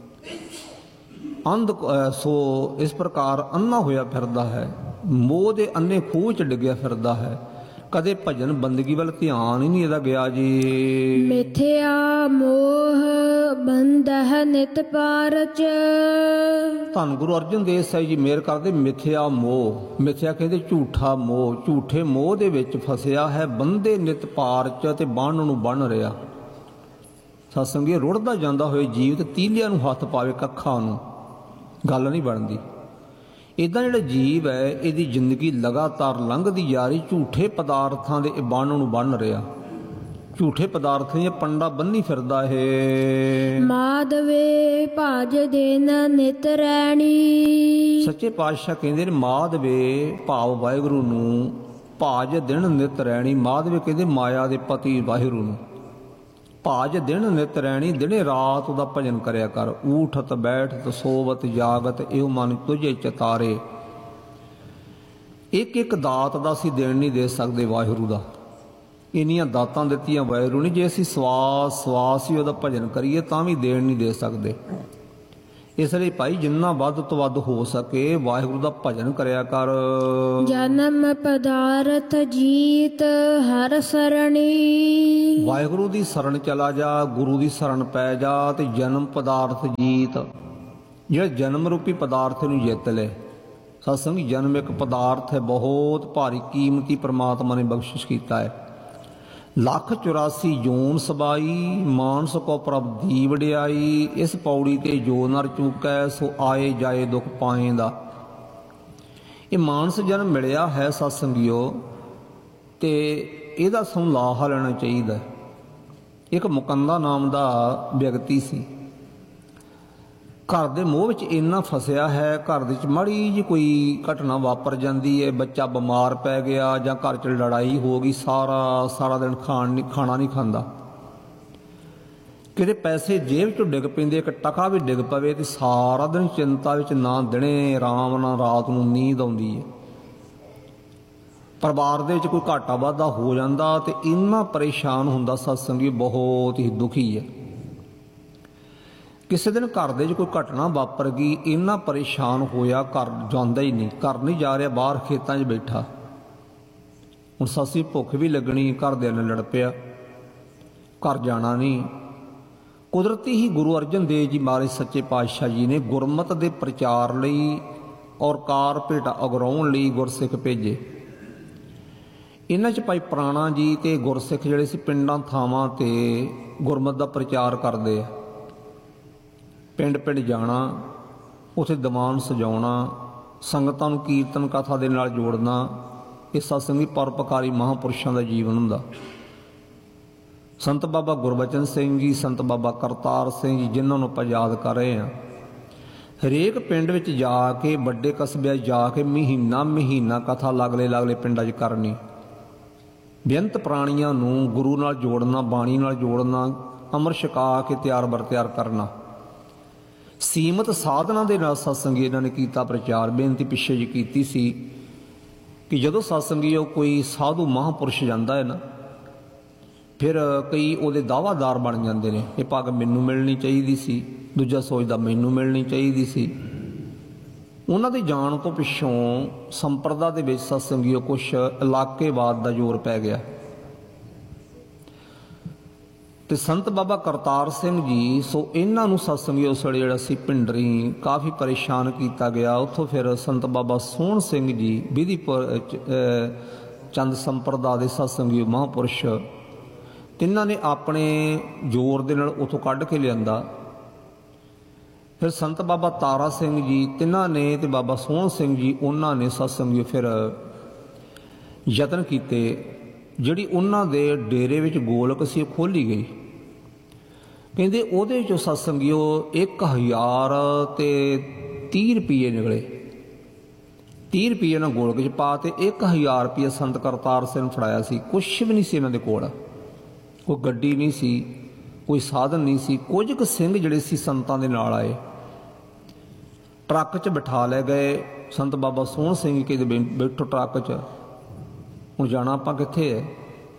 ਅੰਧ ਸੋ ਇਸ ਪ੍ਰਕਾਰ ਅੰਨਾ ਹੋਇਆ ਫਿਰਦਾ ਹੈ, ਮੋਹ ਦੇ ਅੰਨੇ ਖੂਹ 'ਚ ਡਿੱਗਿਆ ਫਿਰਦਾ ਹੈ, ਕਦੇ ਭਜਨ ਬੰਦਗੀ ਵੱਲ ਧਿਆਨ ਹੀ ਨਹੀਂ ਇਹਦਾ ਗਿਆ ਜੀ। ਮਿਥਿਆ ਮੋਹ ਬੰਧਹ ਨਿਤ ਪਾਰਚ। ਧੰਨ ਗੁਰੂ ਅਰਜਨ ਦੇਵ ਸਾਹਿਬ ਜੀ ਮਿਹਰ ਕਰਦੇ। ਮਿਥਿਆ ਮੋਹ, ਮਿਥਿਆ ਕਹਿੰਦੇ ਝੂਠਾ ਮੋਹ, ਝੂਠੇ ਮੋਹ ਦੇ ਵਿੱਚ ਫਸਿਆ ਹੈ, ਬੰਦੇ ਨਿਤ ਪਾਰਚ ਤੇ ਬੰਨ ਨੂੰ ਬੰਨ ਰਿਹਾ। ਸਤਸੰਗੀ ਰੁੜਦਾ ਜਾਂਦਾ ਹੋਏ ਜੀਵ ਤੇ ਤੀਲਿਆਂ ਨੂੰ ਹੱਥ ਪਾਵੇ ਕੱਖਾਂ ਨੂੰ, ਗੱਲ ਨਹੀਂ ਬਣਦੀ। ਇੱਦਾਂ ਜਿਹੜਾ ਜੀਵ ਹੈ ਇਹਦੀ ਜ਼ਿੰਦਗੀ ਲਗਾਤਾਰ ਲੰਘਦੀ ਜਾ ਰਹੀ, ਝੂਠੇ ਪਦਾਰਥਾਂ ਦੇ ਬੰਨ ਨੂੰ ਬੰਨ ਰਿਹਾ, ਝੂਠੇ ਪਦਾਰਥ ਦੀਆਂ ਪੰਡਾ ਬੰਨੀ ਫਿਰਦਾ ਹੈ। ਮਾਧਵੇ ਭਜ ਦਿਨ ਨਿਤ ਰੈਣੀ। ਸੱਚੇ ਪਾਤਸ਼ਾਹ ਕਹਿੰਦੇ ਨੇ ਮਾਧਵੇ ਭਾਵ ਵਾਹਿਗੁਰੂ ਨੂੰ, ਭਾਜ ਦਿਨ ਨਿਤ ਰੈਣੀ। ਮਾਧਵੇ ਕਹਿੰਦੇ ਮਾਇਆ ਦੇ ਪਤੀ ਵਾਹਿਗੁਰੂ ਨੂੰ। ਭਾਜ ਦਿਨ ਨਿਤ ਰੈਣੀ, ਦਿਨੇ ਰਾਤ ਉਹਦਾ ਭਜਨ ਕਰਿਆ ਕਰ। ਊਠਤ ਬੈਠਤ ਸੋਵਤ ਜਾਗਤ ਇਹੋ ਮਨ ਤੁਝੇ ਚਤਾਰੇ। ਇੱਕ ਇੱਕ ਦਾਤ ਦਾ ਅਸੀਂ ਦੇਣ ਨਹੀਂ ਦੇ ਸਕਦੇ ਵਾਹਿਗੁਰੂ ਦਾ, ਇੰਨੀਆਂ ਦਾਤਾਂ ਦਿੱਤੀਆਂ ਵਾਹਿਗੁਰੂ ਨੇ। ਜੇ ਅਸੀਂ ਸਵਾਸ ਸਵਾਸ ਹੀ ਉਹਦਾ ਭਜਨ ਕਰੀਏ ਤਾਂ ਵੀ ਦੇਣ ਨਹੀਂ ਦੇ ਸਕਦੇ। ਇਸ ਲਈ ਭਾਈ ਜਿੰਨਾ ਵੱਧ ਤੋਂ ਵੱਧ ਹੋ ਸਕੇ ਵਾਹਿਗੁਰੂ ਦਾ ਭਜਨ ਕਰਿਆ ਕਰ। ਜਨਮ ਪਦਾਰਥ ਜੀਤ ਹਰ ਸਰਣੀ। ਵਾਹਿਗੁਰੂ ਦੀ ਸ਼ਰਨ ਚਲਾ ਜਾ, ਗੁਰੂ ਦੀ ਸ਼ਰਨ ਪੈ ਜਾ ਤੇ ਜਨਮ ਪਦਾਰਥ ਜੀਤ, ਜਿਹੜਾ ਜਨਮ ਰੂਪੀ ਪਦਾਰਥ ਨੂੰ ਜਿੱਤ ਲੈ। ਸਤਸੰਗ ਜਨਮ ਇੱਕ ਪਦਾਰਥ ਹੈ, ਬਹੁਤ ਭਾਰੀ ਕੀਮਤੀ ਪ੍ਰਮਾਤਮਾ ਨੇ ਬਖਸ਼ਿਸ਼ ਕੀਤਾ ਹੈ। 1,84 ਜੂਨ ਸਬਾਈ, ਮਾਨਸ ਕੋ ਪ੍ਰਭ ਦੀ ਵਡਿਆਈ। ਇਸ ਪੌੜੀ ਤੇ ਜੋ ਨਰ ਚੂਕੈ ਸੋ ਆਏ ਜਾਏ ਦੁੱਖ ਪਾਏਂਦਾ। ਇਹ ਮਾਨਸ ਜਨਮ ਮਿਲਿਆ ਹੈ ਸਤਸੰਗੀਓ, ਤੇ ਇਹਦਾ ਸਾਨੂੰ ਲਾਹਾ ਲੈਣਾ ਚਾਹੀਦਾ। ਇੱਕ ਮੁਕੰਦਾ ਨਾਮ ਦਾ ਵਿਅਕਤੀ ਸੀ, ਘਰ ਦੇ ਮੋਹ ਵਿੱਚ ਇੰਨਾ ਫਸਿਆ ਹੈ, ਘਰ ਦੇ ਵਿੱਚ ਮਾੜੀ ਜਿਹੀ ਕੋਈ ਘਟਨਾ ਵਾਪਰ ਜਾਂਦੀ ਹੈ, ਬੱਚਾ ਬਿਮਾਰ ਪੈ ਗਿਆ ਜਾਂ ਘਰ 'ਚ ਲੜਾਈ ਹੋ ਗਈ, ਸਾਰਾ ਦਿਨ ਖਾਣਾ ਨਹੀਂ ਖਾਂਦਾ। ਕਿਤੇ ਪੈਸੇ ਜੇਬ 'ਚੋਂ ਡਿੱਗ ਪੈਂਦੇ, ਇੱਕ ਟਕਾ ਵੀ ਡਿੱਗ ਪਵੇ ਤੇ ਸਾਰਾ ਦਿਨ ਚਿੰਤਾ ਵਿੱਚ, ਨਾ ਦਿਨੇ ਆਰਾਮ ਨਾ ਰਾਤ ਨੂੰ ਨੀਂਦ ਆਉਂਦੀ ਹੈ। ਪਰਿਵਾਰ ਦੇ ਵਿੱਚ ਕੋਈ ਘਾਟਾ ਵਾਧਾ ਹੋ ਜਾਂਦਾ ਤੇ ਇੰਨਾ ਪਰੇਸ਼ਾਨ ਹੁੰਦਾ ਸਤਸੰਗੀ, ਬਹੁਤ ਹੀ ਦੁਖੀ ਹੈ। ਕਿਸੇ ਦਿਨ ਘਰ ਦੇ 'ਚ ਕੋਈ ਘਟਨਾ ਵਾਪਰ ਗਈ, ਇੰਨਾ ਪਰੇਸ਼ਾਨ ਹੋਇਆ, ਘਰ ਜਾਂਦਾ ਹੀ ਨਹੀਂ, ਘਰ ਨਹੀਂ ਜਾ ਰਿਹਾ, ਬਾਹਰ ਖੇਤਾਂ 'ਚ ਬੈਠਾ। ਹੁਣ ਸੱਸੀ ਭੁੱਖ ਵੀ ਲੱਗਣੀ, ਘਰਦਿਆਂ ਨਾਲ ਲੜ ਪਿਆ, ਘਰ ਜਾਣਾ ਨਹੀਂ। ਕੁਦਰਤੀ ਹੀ ਗੁਰੂ ਅਰਜਨ ਦੇਵ ਜੀ ਮਹਾਰਾਜ ਸੱਚੇ ਪਾਤਸ਼ਾਹ ਜੀ ਨੇ ਗੁਰਮਤਿ ਦੇ ਪ੍ਰਚਾਰ ਲਈ ਔਰ ਕਾਰ ਭੇਟਾ ਅਗਰਾਉਣ ਲਈ ਗੁਰਸਿੱਖ ਭੇਜੇ। ਇਹਨਾਂ 'ਚ ਭਾਈ ਪ੍ਰਾਣਾ ਜੀ ਤੇ ਗੁਰਸਿੱਖ ਜਿਹੜੇ ਸੀ ਪਿੰਡਾਂ ਥਾਵਾਂ ਤੇ ਗੁਰਮਤਿ ਦਾ ਪ੍ਰਚਾਰ ਕਰਦੇ ਆ। ਪਿੰਡ ਪਿੰਡ ਜਾਣਾ, ਉੱਥੇ ਦੀਵਾਨ ਸਜਾਉਣਾ, ਸੰਗਤਾਂ ਨੂੰ ਕੀਰਤਨ ਕਥਾ ਦੇ ਨਾਲ ਜੋੜਨਾ। ਇਹ ਸਤਸੰਗੀ ਪਰਉਪਕਾਰੀ ਮਹਾਂਪੁਰਸ਼ਾਂ ਦਾ ਜੀਵਨ ਹੁੰਦਾ। ਸੰਤ ਬਾਬਾ ਗੁਰਬਚਨ ਸਿੰਘ ਜੀ, ਸੰਤ ਬਾਬਾ ਕਰਤਾਰ ਸਿੰਘ ਜੀ, ਜਿਨ੍ਹਾਂ ਨੂੰ ਆਪਾਂ ਯਾਦ ਕਰ ਰਹੇ ਹਾਂ, ਹਰੇਕ ਪਿੰਡ ਵਿੱਚ ਜਾ ਕੇ, ਵੱਡੇ ਕਸਬਿਆਂ ਜਾ ਕੇ ਮਹੀਨਾ ਕਥਾ ਲਾਗਲੇ ਪਿੰਡਾਂ 'ਚ ਕਰਨੀ। ਬੇਅੰਤ ਪ੍ਰਾਣੀਆਂ ਨੂੰ ਗੁਰੂ ਨਾਲ ਜੋੜਨਾ, ਬਾਣੀ ਨਾਲ ਜੋੜਨਾ, ਅੰਮ੍ਰਿਤ ਛਕਾ ਕੇ ਤਿਆਰ ਬਰ ਤਿਆਰ ਕਰਨਾ। ਸੀਮਤ ਸਾਧਨਾਂ ਦੇ ਨਾਲ ਸਤਸੰਗੀ ਇਹਨਾਂ ਨੇ ਕੀਤਾ ਪ੍ਰਚਾਰ। ਬੇਨਤੀ ਪਿੱਛੇ ਜੀ ਕੀਤੀ ਸੀ ਕਿ ਜਦੋਂ ਸਤਸੰਗੀਓ ਕੋਈ ਸਾਧੂ ਮਹਾਂਪੁਰਸ਼ ਜਾਂਦਾ ਹੈ ਨਾ, ਫਿਰ ਕਈ ਉਹਦੇ ਦਾਅਵਾਦਾਰ ਬਣ ਜਾਂਦੇ ਨੇ, ਇਹ ਪੱਗ ਮੈਨੂੰ ਮਿਲਣੀ ਚਾਹੀਦੀ ਸੀ, ਦੂਜਾ ਸੋਚਦਾ ਮੈਨੂੰ ਮਿਲਣੀ ਚਾਹੀਦੀ ਸੀ। ਉਹਨਾਂ ਦੇ ਜਾਣ ਤੋਂ ਪਿੱਛੋਂ ਸੰਪਰਦਾ ਦੇ ਵਿੱਚ ਸਤਸੰਗੀਓ ਕੁਛ ਇਲਾਕੇਵਾਦ ਦਾ ਜ਼ੋਰ ਪੈ ਗਿਆ ਤੇ ਸੰਤ ਬਾਬਾ ਕਰਤਾਰ ਸਿੰਘ ਜੀ, ਸੋ ਇਹਨਾਂ ਨੂੰ ਸਤਸੰਗੀਓ ਉਸ ਵੇਲੇ ਜਿਹੜਾ ਸੀ ਭਿੰਡਰੀ ਕਾਫੀ ਪਰੇਸ਼ਾਨ ਕੀਤਾ ਗਿਆ। ਉੱਥੋਂ ਫਿਰ ਸੰਤ ਬਾਬਾ ਸੋਹਣ ਸਿੰਘ ਜੀ ਵਿਧੀਪੁਰ ਚੰਦ ਸੰਪਰਦਾ ਦੇ ਸਤਸੰਗੀ ਮਹਾਂਪੁਰਸ਼, ਤਿੰਨਾਂ ਨੇ ਆਪਣੇ ਜ਼ੋਰ ਦੇ ਨਾਲ ਉੱਥੋਂ ਕੱਢ ਕੇ ਲਿਆਂਦਾ। ਫਿਰ ਸੰਤ ਬਾਬਾ ਤਾਰਾ ਸਿੰਘ ਜੀ ਤਿੰਨਾਂ ਨੇ ਤੇ ਬਾਬਾ ਸੋਹਣ ਸਿੰਘ ਜੀ, ਉਹਨਾਂ ਨੇ ਸਤਸੰਗੀ ਫਿਰ ਯਤਨ ਕੀਤੇ। ਜਿਹੜੀ ਉਹਨਾਂ ਦੇ ਡੇਰੇ ਵਿੱਚ ਗੋਲਕ ਸੀ ਉਹ ਖੋਲ੍ਹੀ ਗਈ। ਕਹਿੰਦੇ ਉਹਦੇ 'ਚੋਂ ਸਤਸੰਗੀਓ 1030 ਰੁਪਏ ਨਿਕਲੇ। 30 ਰੁਪਏ ਨਾਲ ਗੋਲਕ 'ਚ ਪਾ ਤੇ 1000 ਰੁਪਏ ਸੰਤ ਕਰਤਾਰ ਸਿੰਘ ਨੂੰ ਫੜਾਇਆ ਸੀ। ਕੁਛ ਵੀ ਨਹੀਂ ਸੀ ਇਹਨਾਂ ਦੇ ਕੋਲ, ਕੋਈ ਗੱਡੀ ਨਹੀਂ ਸੀ, ਕੋਈ ਸਾਧਨ ਨਹੀਂ ਸੀ। ਕੁਝ ਕੁ ਸਿੰਘ ਜਿਹੜੇ ਸੀ ਸੰਤਾਂ ਦੇ ਨਾਲ ਆਏ, ਟਰੱਕ 'ਚ ਬਿਠਾ ਲੈ ਗਏ। ਸੰਤ ਬਾਬਾ ਸੋਹਣ ਸਿੰਘ ਕਹਿੰਦੇ ਬੈਠੋ ਟਰੱਕ 'ਚ, ਹੁਣ ਜਾਣਾ ਆਪਾਂ ਕਿੱਥੇ ਹੈ?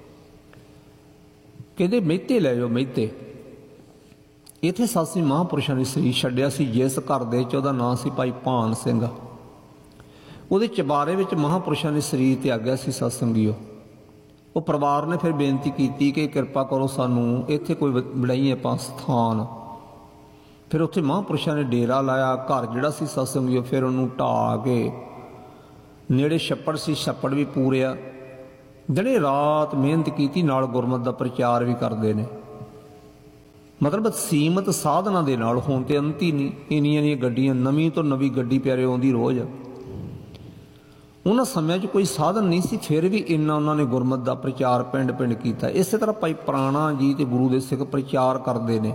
ਕਹਿੰਦੇ ਮਹਿਤੇ ਲੈ ਜਾਓ, ਮਹਿਤੇ। ਇੱਥੇ ਸਾਸੀ ਮਹਾਂਪੁਰਸ਼ਾਂ ਨੇ ਸਰੀਰ ਛੱਡਿਆ ਸੀ, ਜਿਸ ਘਰ ਦੇ 'ਚ ਉਹਦਾ ਨਾਂ ਸੀ ਭਾਈ ਭਾਨ ਸਿੰਘ। ਉਹਦੇ ਚਬਾਰੇ ਵਿੱਚ ਮਹਾਂਪੁਰਸ਼ਾਂ ਨੇ ਸਰੀਰ ਤਿਆਗਿਆ ਸੀ ਸਤਸੰਗੀਓ। ਉਹ ਪਰਿਵਾਰ ਨੇ ਫਿਰ ਬੇਨਤੀ ਕੀਤੀ ਕਿ ਕਿਰਪਾ ਕਰੋ ਸਾਨੂੰ ਇੱਥੇ ਕੋਈ ਬਣਾਈਏ ਆਪਾਂ ਸਥਾਨ। ਫਿਰ ਉੱਥੇ ਮਹਾਂਪੁਰਸ਼ਾਂ ਨੇ ਡੇਰਾ ਲਾਇਆ। ਘਰ ਜਿਹੜਾ ਸੀ ਸਤਸੰਗੀਓ ਫਿਰ ਉਹਨੂੰ ਢਾਹ ਕੇ, ਨੇੜੇ ਛੱਪੜ ਸੀ, ਛੱਪੜ ਵੀ ਪੂਰਿਆ। ਦਿਨੇ ਰਾਤ ਮਿਹਨਤ ਕੀਤੀ, ਨਾਲ ਗੁਰਮਤਿ ਦਾ ਪ੍ਰਚਾਰ ਵੀ ਕਰਦੇ ਨੇ। ਮਤਲਬ ਸੀਮਤ ਸਾਧਨਾਂ ਦੇ ਨਾਲ। ਹੁਣ ਤੇ ਅੰਤ ਹੀ ਨਹੀਂ, ਇੰਨੀਆਂ ਗੱਡੀਆਂ, ਨਵੀਂ ਤੋਂ ਨਵੀਂ ਗੱਡੀ ਪਿਆਰੇ ਆਉਂਦੀ ਰੋਜ਼। ਉਹਨਾਂ ਸਮਿਆਂ 'ਚ ਕੋਈ ਸਾਧਨ ਨਹੀਂ ਸੀ, ਫਿਰ ਵੀ ਇੰਨਾ ਉਹਨਾਂ ਨੇ ਗੁਰਮਤਿ ਦਾ ਪ੍ਰਚਾਰ ਪਿੰਡ ਪਿੰਡ ਕੀਤਾ। ਇਸੇ ਤਰ੍ਹਾਂ ਭਾਈ ਪ੍ਰਾਣਾ ਜੀ ਤੇ ਗੁਰੂ ਦੇ ਸਿੱਖ ਪ੍ਰਚਾਰ ਕਰਦੇ ਨੇ।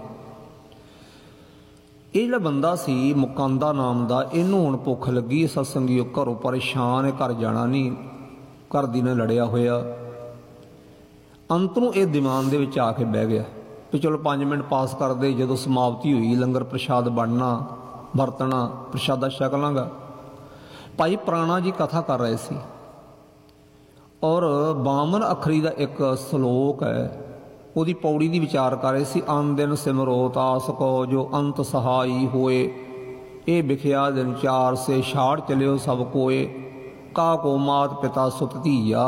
ਇਹ ਜਿਹੜਾ ਬੰਦਾ ਸੀ ਮੁਕੰਦਾ ਨਾਮ ਦਾ, ਇਹਨੂੰ ਹੁਣ ਭੁੱਖ ਲੱਗੀ। ਸਤਸੰਗੀ ਘਰੋਂ ਪਰੇਸ਼ਾਨ ਹੈ, ਘਰ ਜਾਣਾ ਨਹੀਂ, ਘਰ ਦੀ ਨਾਲ ਲੜਿਆ ਹੋਇਆ। ਅੰਤ ਨੂੰ ਇਹ ਦੀਵਾਨ ਦੇ ਵਿੱਚ ਆ ਕੇ ਬਹਿ ਗਿਆ ਵੀ ਚਲੋ 5 ਮਿੰਟ ਪਾਸ ਕਰਦੇ। ਜਦੋਂ ਸਮਾਪਤੀ ਹੋਈ, ਲੰਗਰ ਪ੍ਰਸ਼ਾਦ ਬਣਨਾ, ਵਰਤਣਾ, ਪ੍ਰਸ਼ਾਦਾ ਛਕ ਲਾਂਗਾ। ਭਾਈ ਪ੍ਰਾਣਾ ਜੀ ਕਥਾ ਕਰ ਰਹੇ ਸੀ ਔਰ 52 ਅੱਖਰੀ ਦਾ ਇੱਕ ਸ਼ਲੋਕ ਹੈ, ਉਹਦੀ ਪੌੜੀ ਦੀ ਵਿਚਾਰ ਕਰ ਰਹੇ ਸੀ। ਅਨ ਦਿਨ ਸਿਮਰੋ ਤਾਸ ਕੋ ਜੋ ਅੰਤ ਸਹਾਈ ਹੋਏ, ਇਹ ਵਿਖਿਆ ਦਿਨ 4 ਸੇ ਛਾੜ ਚਲਿਓ ਸਭ ਕੋਏ, ਕਾ ਕੋ ਮਾਤ ਪਿਤਾ ਸੁਤ ਧੀਆ।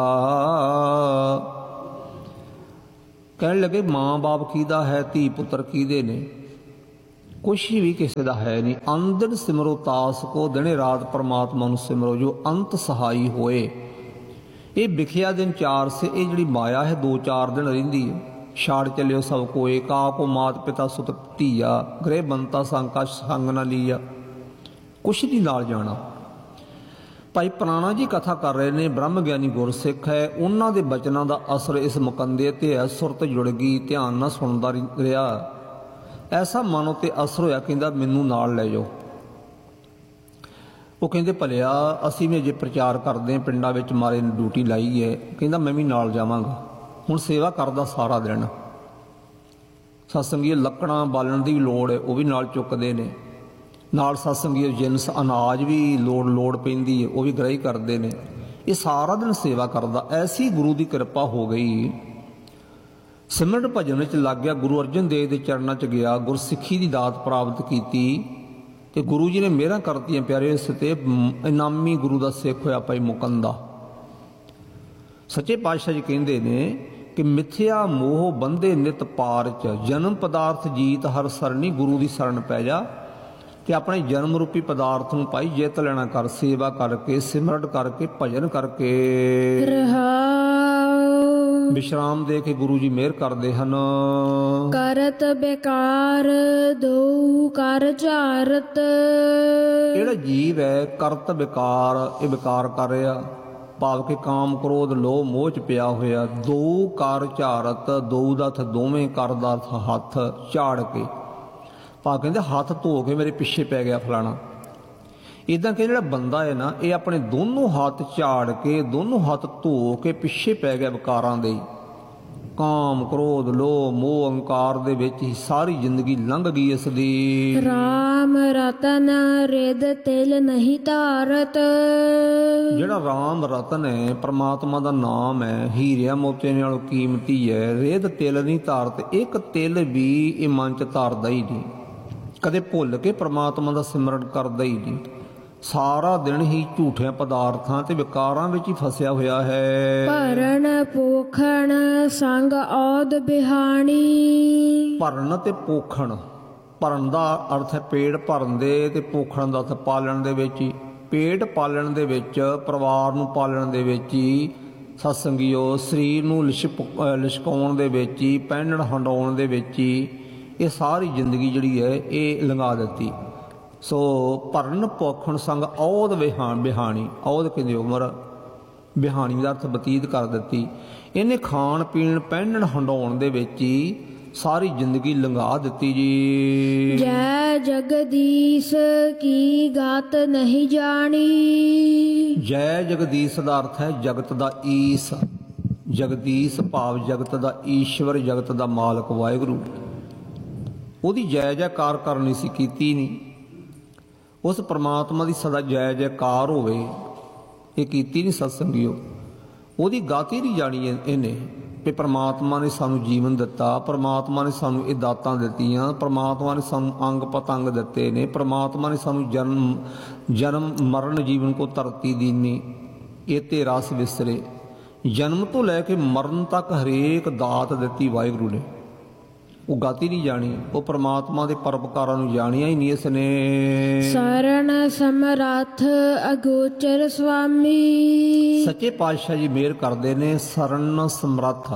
ਕਹਿਣ ਲੱਗੇ ਮਾਂ ਬਾਪ ਕਿਹਦਾ ਹੈ, ਧੀ ਪੁੱਤਰ ਕਿਹਦੇ ਨੇ? ਕੁਛ ਵੀ ਕਿਸੇ ਦਾ ਹੈ ਨਹੀਂ। ਅੰਦਨ ਸਿਮਰੋ ਤਾਸ ਕੋ, ਦਿਨੇ ਰਾਤ ਪਰਮਾਤਮਾ ਨੂੰ ਸਿਮਰੋ ਜੋ ਅੰਤ ਸਹਾਈ ਹੋਏ। ਇਹ ਵਿਖਿਆ ਦਿਨ 4 ਸੇ, ਇਹ ਜਿਹੜੀ ਮਾਇਆ ਹੈ 2-4 ਦਿਨ ਰਹਿੰਦੀ ਹੈ। ਛਾੜ ਚੱਲਿਓ ਸਭ ਕੋਏ, ਕਾ ਕੋ ਮਾਤ ਪਿਤਾ ਸੁਤ ਧੀਆ, ਗ੍ਰਹਿ ਬੰਤਾ ਸੰਕਾ ਸੰਗ ਨਾ ਲੀਆ। ਕੁਛ ਨਹੀਂ ਨਾਲ ਜਾਣਾ। ਭਾਈ ਪ੍ਰਾਣਾ ਜੀ ਕਥਾ ਕਰ ਰਹੇ ਨੇ, ਬ੍ਰਹਮ ਗਿਆਨੀ ਗੁਰਸਿੱਖ ਹੈ। ਉਹਨਾਂ ਦੇ ਬਚਨਾਂ ਦਾ ਅਸਰ ਇਸ ਮੁਕੰਦੇ ਤੇ ਹੈ। ਸੁਰਤ ਜੁੜ ਗਈ, ਧਿਆਨ ਨਾਲ ਸੁਣਦਾ ਰਿਹਾ। ਐਸਾ ਮਨ ਉੱਤੇ ਅਸਰ ਹੋਇਆ, ਕਹਿੰਦਾ ਮੈਨੂੰ ਨਾਲ ਲੈ ਜਾਓ। ਉਹ ਕਹਿੰਦੇ ਭਲਿਆ ਅਸੀਂ ਵੀ ਅਜੇ ਪ੍ਰਚਾਰ ਕਰਦੇ ਹਾਂ, ਪਿੰਡਾਂ ਵਿੱਚ ਮਾਰੇ ਨੇ ਡਿਊਟੀ ਲਾਈ ਹੈ। ਕਹਿੰਦਾ ਮੈਂ ਵੀ ਨਾਲ ਜਾਵਾਂਗਾ। ਹੁਣ ਸੇਵਾ ਕਰਦਾ ਸਾਰਾ ਦਿਨ। ਸਤਸੰਗੀ ਲੱਕੜਾਂ ਬਾਲਣ ਦੀ ਵੀ ਲੋੜ ਹੈ, ਉਹ ਵੀ ਨਾਲ ਚੁੱਕਦੇ ਨੇ। ਨਾਲ ਸਤਸੰਗੀ ਜਿਨਸ ਅਨਾਜ ਵੀ ਲੋੜ ਪੈਂਦੀ ਹੈ, ਉਹ ਵੀ ਗ੍ਰਹਿ ਕਰਦੇ ਨੇ। ਇਹ ਸਾਰਾ ਦਿਨ ਸੇਵਾ ਕਰਦਾ। ਐਸੀ ਗੁਰੂ ਦੀ ਕਿਰਪਾ ਹੋ ਗਈ, ਸਿਮਰਨ ਭਜਨ ਵਿੱਚ ਲੱਗ ਗਿਆ। ਗੁਰੂ ਅਰਜਨ ਦੇਵ ਦੇ ਚਰਨਾਂ 'ਚ ਗਿਆ, ਗੁਰਸਿੱਖੀ ਦੀ ਦਾਤ ਪ੍ਰਾਪਤ ਕੀਤੀ ਤੇ ਗੁਰੂ ਜੀ ਨੇ ਮਿਹਰਾਂ ਕਰਤੀਆਂ ਪਿਆਰੇ। ਇਸ ਤੇ ਇਨਾਮੀ ਗੁਰੂ ਦਾ ਸਿੱਖ ਹੋਇਆ ਭਾਈ ਮੁਕੰਦਾ। ਸੱਚੇ ਪਾਤਸ਼ਾਹ ਜੀ ਕਹਿੰਦੇ ਨੇ ਕਿ ਮਿਥਿਆ ਮੋਹ ਬੰਦੇ ਨਿਤ ਪਾਰ 'ਚ, ਜਨਮ ਪਦਾਰਥ ਜੀਤ ਹਰ ਸਰਣੀ। ਗੁਰੂ ਦੀ ਸ਼ਰਨ ਪੈ ਜਾ ਤੇ ਆਪਣੇ ਜਨਮ ਰੂਪੀ ਪਦਾਰਥ ਨੂੰ ਭਾਈ ਜਿੱਤ ਲੈਣਾ ਕਰ, ਸੇਵਾ ਕਰਕੇ, ਸਿਮਰਨ ਕਰਕੇ, ਭਜਨ ਕਰਕੇ। ਵਿਸ਼ਰਾਮ ਦੇ ਕੇ ਗੁਰੂ ਜੀ ਮਿਹਰ ਕਰਦੇ ਹਨ। ਕਰਤ ਬੇਕਾਰ ਦੋ ਕਰ ਝਾਰਤ। ਜਿਹੜਾ ਜੀਵ ਹੈ ਕਰਤ ਵਿਕਾਰ, ਇਹ ਵਿਕਾਰ ਕਰ ਰਿਹਾ, ਭਾਵ ਕਿ ਕਾਮ ਕ੍ਰੋਧ ਲੋਭ ਮੋਹ 'ਚ ਪਿਆ ਹੋਇਆ। ਦੋ ਕਰ ਝਾਰਤ, ਦੋ ਦਾ ਅਰਥ ਦੋਵੇਂ, ਕਰ ਦਾ ਅਰਥ ਹੱਥ ਝਾੜ ਕੇ। ਭਾ ਕਹਿੰਦੇ ਹੱਥ ਧੋ ਕੇ ਮੇਰੇ ਪਿੱਛੇ ਪੈ ਗਿਆ ਫਲਾਣਾ। ਇੱਦਾਂ ਕਿ ਜਿਹੜਾ ਬੰਦਾ ਹੈ ਨਾ, ਇਹ ਆਪਣੇ ਦੋਨੋਂ ਹੱਥ ਝਾੜ ਕੇ, ਦੋਨੋਂ ਹੱਥ ਧੋ ਕੇ ਪਿੱਛੇ ਪੈ ਗਿਆ ਵਿਕਾਰਾਂ ਦੇ। ਕਾਮ, ਕ੍ਰੋਧ, ਲੋਭ, ਮੋਹ, ਅਹੰਕਾਰ ਦੇ ਵਿੱਚ ਹੀ ਸਾਰੀ ਜ਼ਿੰਦਗੀ ਲੰਘ ਗਈ ਇਸ ਦੀ। ਰਾਮ ਰਤਨ ਰਿਦ ਤਿਲ ਨਹੀਂ ਧਾਰਤ। ਜਿਹੜਾ ਰਾਮ ਰਤਨ ਹੈ, ਪ੍ਰਮਾਤਮਾ ਦਾ ਨਾਮ ਹੈ, ਹੀਰਿਆਂ ਮੋਤੀਆਂ ਨਾਲੋਂ ਕੀਮਤੀ ਹੈ। ਰਿਦ ਤਿਲ ਨਹੀਂ ਧਾਰਤ, ਇੱਕ ਤਿਲ ਵੀ ਇਹ ਮਨ ਚ ਧਾਰਦਾ ਹੀ ਨਹੀਂ, ਕਦੇ ਭੁੱਲ ਕੇ ਪ੍ਰਮਾਤਮਾ ਦਾ ਸਿਮਰਨ ਕਰਦਾ ਹੀ ਨਹੀਂ। ਸਾਰਾ ਦਿਨ ਹੀ ਝੂਠਿਆਂ ਪਦਾਰਥਾਂ ਤੇ ਵਿਕਾਰਾਂ ਵਿੱਚ ਹੀ ਫਸਿਆ ਹੋਇਆ ਹੈ। ਭਰਨ ਪੋਖਣ ਸੰਗ ਔਦ ਬਿਹਾਣੀ। ਭਰਨ ਤੇ ਪੋਖਣ, ਭਰਨ ਦਾ ਅਰਥ ਹੈ ਪੇਟ ਭਰਨ ਦੇ, ਤੇ ਪੋਖਣ ਦਾ ਅਰਥ ਪਾਲਣ ਦੇ ਵਿੱਚ ਹੀ। ਪੇਟ ਪਾਲਣ ਦੇ ਵਿੱਚ, ਪਰਿਵਾਰ ਨੂੰ ਪਾਲਣ ਦੇ ਵਿੱਚ ਹੀ ਸਤਸੰਗੀਓ, ਸਰੀਰ ਨੂੰ ਲਿਸ਼ਕਾਉਣ ਦੇ ਵਿੱਚ ਹੀ, ਪਹਿਨਣ ਹੰਡਾਉਣ ਦੇ ਵਿੱਚ ਹੀ ਇਹ ਸਾਰੀ ਜ਼ਿੰਦਗੀ ਜਿਹੜੀ ਹੈ ਇਹ ਲੰਘਾ ਦਿੱਤੀ। ਸੋ ਭਰਨ ਪੋਖਣ ਸੰਗ ਔਦ ਬਿਹਾਣੀ, ਔਦ ਕਹਿੰਦੇ ਉਮਰ, ਬਿਹਾਣੀ ਦਾ ਅਰਥ ਬਤੀਤ ਕਰ ਦਿੱਤੀ। ਇਹਨੇ ਖਾਣ ਪੀਣ ਪਹਿਨਣ ਹੰਡਾਉਣ ਦੇ ਵਿੱਚ ਹੀ ਸਾਰੀ ਜ਼ਿੰਦਗੀ ਲੰਘਾ ਦਿੱਤੀ ਜੀ। ਜੈ ਜਗਦੀਸ਼ ਕੀ ਗਾਤ ਨਹੀਂ ਜਾਣੀ। ਜੈ ਜਗਦੀਸ਼ ਦਾ ਅਰਥ ਹੈ ਜਗਤ ਦਾ ਈਸ। ਜਗਦੀਸ਼ ਭਾਵ ਜਗਤ ਦਾ ਈਸ਼ਵਰ, ਜਗਤ ਦਾ ਮਾਲਕ ਵਾਹਿਗੁਰੂ। ਉਹਦੀ ਜੈ ਜੈਕਾਰ ਕਰਨੀ ਸੀ, ਕੀਤੀ ਨਹੀਂ। ਉਸ ਪ੍ਰਮਾਤਮਾ ਦੀ ਸਦਾ ਜੈ ਜੈਕਾਰ ਹੋਵੇ, ਇਹ ਕੀਤੀ ਨਹੀਂ ਸਤਸੰਗੀਓ। ਉਹਦੀ ਗਾਤੀ ਨਹੀਂ ਜਾਣੀ ਇਹਨੇ ਕਿ ਪ੍ਰਮਾਤਮਾ ਨੇ ਸਾਨੂੰ ਜੀਵਨ ਦਿੱਤਾ, ਪ੍ਰਮਾਤਮਾ ਨੇ ਸਾਨੂੰ ਇਹ ਦਾਤਾਂ ਦਿੱਤੀਆਂ, ਪ੍ਰਮਾਤਮਾ ਨੇ ਸਾਨੂੰ ਅੰਗ ਪਤੰਗ ਦਿੱਤੇ ਨੇ, ਪ੍ਰਮਾਤਮਾ ਨੇ ਸਾਨੂੰ ਜਨਮ ਮਰਨ ਜੀਵਨ ਕੋ ਧਰਤੀ ਦੀਨੀ, ਇਹ ਤੇ ਰਸ ਵਿਸਰੇ। ਜਨਮ ਤੋਂ ਲੈ ਕੇ ਮਰਨ ਤੱਕ ਹਰੇਕ ਦਾਤ ਦਿੱਤੀ ਵਾਹਿਗੁਰੂ ਨੇ। ਉਹ ਗਾਤੀ ਨਹੀਂ ਜਾਣੀ, ਉਹ ਪ੍ਰਮਾਤਮਾ ਦੇ ਪਰਉਪਕਾਰਾਂ ਨੂੰ ਜਾਣਿਆ ਹੀ ਨਹੀਂ ਇਸ ਨੇ। ਸਰਣ ਸਮਰੱਥ ਅਗੋਚਰ ਸੁਆਮੀ। ਸੱਚੇ ਪਾਤਸ਼ਾਹ ਜੀ ਮਿਹਰ ਕਰਦੇ ਨੇ। ਸਰਣ ਸਮਰੱਥ,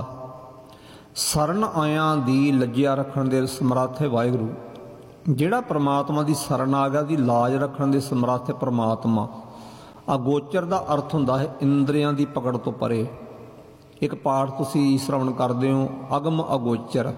ਸਰਣ ਆਇਆਂ ਦੀ ਲੱਜਿਆ ਰੱਖਣ ਦੇ ਸਮਰੱਥ ਹੈ ਵਾਹਿਗੁਰੂ। ਜਿਹੜਾ ਪ੍ਰਮਾਤਮਾ ਦੀ ਸਰਣ ਆ ਗਿਆ, ਦੀ ਲਾਜ ਰੱਖਣ ਦੇ ਸਮਰੱਥ ਹੈ ਪ੍ਰਮਾਤਮਾ। ਅਗੋਚਰ ਦਾ ਅਰਥ ਹੁੰਦਾ ਹੈ ਇੰਦਰੀਆਂ ਦੀ ਪਕੜ ਤੋਂ ਪਰੇ। ਇੱਕ ਪਾਠ ਤੁਸੀਂ ਸ਼ਰਵਣ ਕਰਦੇ ਹੋ, ਅਗਮ ਅਗੋਚਰ।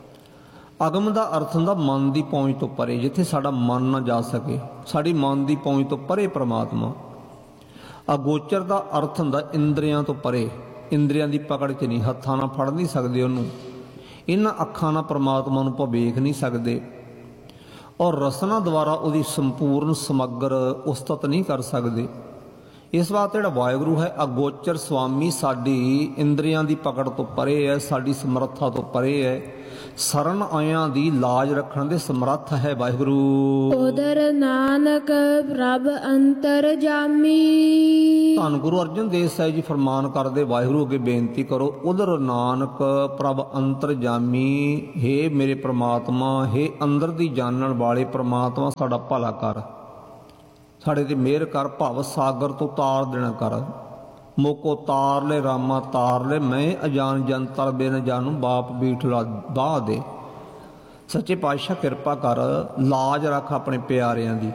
ਅਗਮ ਦਾ ਅਰਥ ਹੁੰਦਾ ਮਨ ਦੀ ਪਹੁੰਚ ਤੋਂ ਪਰੇ, ਜਿੱਥੇ ਸਾਡਾ ਮਨ ਨਾ ਜਾ ਸਕੇ, ਸਾਡੀ ਮਨ ਦੀ ਪਹੁੰਚ ਤੋਂ ਪਰੇ ਪ੍ਰਮਾਤਮਾ। ਅਗੋਚਰ ਦਾ ਅਰਥ ਹੁੰਦਾ ਇੰਦਰੀਆਂ ਤੋਂ ਪਰੇ, ਇੰਦਰੀਆਂ ਦੀ ਪਕੜ 'ਚ ਨਹੀਂ, ਹੱਥਾਂ ਨਾਲ ਫੜ ਨਹੀਂ ਸਕਦੇ ਉਹਨੂੰ, ਇਹਨਾਂ ਅੱਖਾਂ ਨਾਲ ਪ੍ਰਮਾਤਮਾ ਨੂੰ ਆਪਾਂ ਵੇਖ ਨਹੀਂ ਸਕਦੇ, ਔਰ ਰਸਨਾ ਦੁਆਰਾ ਉਹਦੀ ਸੰਪੂਰਨ ਸਮੱਗਰ ਉਸਤਤ ਨਹੀਂ ਕਰ ਸਕਦੇ। ਇਸ ਵਾਸਤੇ ਜਿਹੜਾ ਵਾਹਿਗੁਰੂ ਹੈ ਅਗੋਚਰ ਸੁਆਮੀ, ਸਾਡੀ ਇੰਦਰੀਆਂ ਦੀ ਪਕੜ ਤੋਂ ਪਰੇ ਹੈ, ਸਾਡੀ ਸਮਰੱਥਾ ਤੋਂ ਪਰੇ ਹੈ। ਸਰਣ ਆਇਆਂ ਦੀ ਲਾਜ ਰੱਖਣ ਦੇ ਸਮਰੱਥ ਹੈ ਵਾਹਿਗੁਰੂ। ਉਦਰ ਨਾਨਕ ਪ੍ਰਭ ਅੰਤਰ ਜਾਮੀ। ਧੰਨ ਗੁਰੂ ਅਰਜਨ ਦੇਵ ਸਾਹਿਬ ਜੀ ਫਰਮਾਨ ਕਰਦੇ, ਵਾਹਿਗੁਰੂ ਅੱਗੇ ਬੇਨਤੀ ਕਰੋ, ਉਦਰ ਨਾਨਕ ਪ੍ਰਭ ਅੰਤਰ ਜਾਮੀ। ਹੇ ਮੇਰੇ ਪ੍ਰਮਾਤਮਾ, ਹੇ ਅੰਦਰ ਦੀ ਜਾਣਨ ਵਾਲੇ ਪ੍ਰਮਾਤਮਾ, ਸਾਡਾ ਭਲਾ ਕਰ, ਸਾਡੇ ਤੇ ਮਿਹਰ ਕਰ, ਭਵ ਸਾਗਰ ਤੋਂ ਤਾਰ ਦੇਣਾ ਕਰ। ਮੋਕੋ ਤਾਰ ਲੈ ਰਾਮਾ ਤਾਰ ਲੈ, ਮੈਂ ਅਜਾਨ ਜੰਤਰ ਬਿਨ ਜਾਨੂ, ਬਾਪ ਬੀਠਲਾ ਬਾਹ ਦੇ। ਸੱਚੇ ਪਾਤਸ਼ਾਹ ਕਿਰਪਾ ਕਰ, ਲਾਜ ਰੱਖ ਆਪਣੇ ਪਿਆਰਿਆਂ ਦੀ,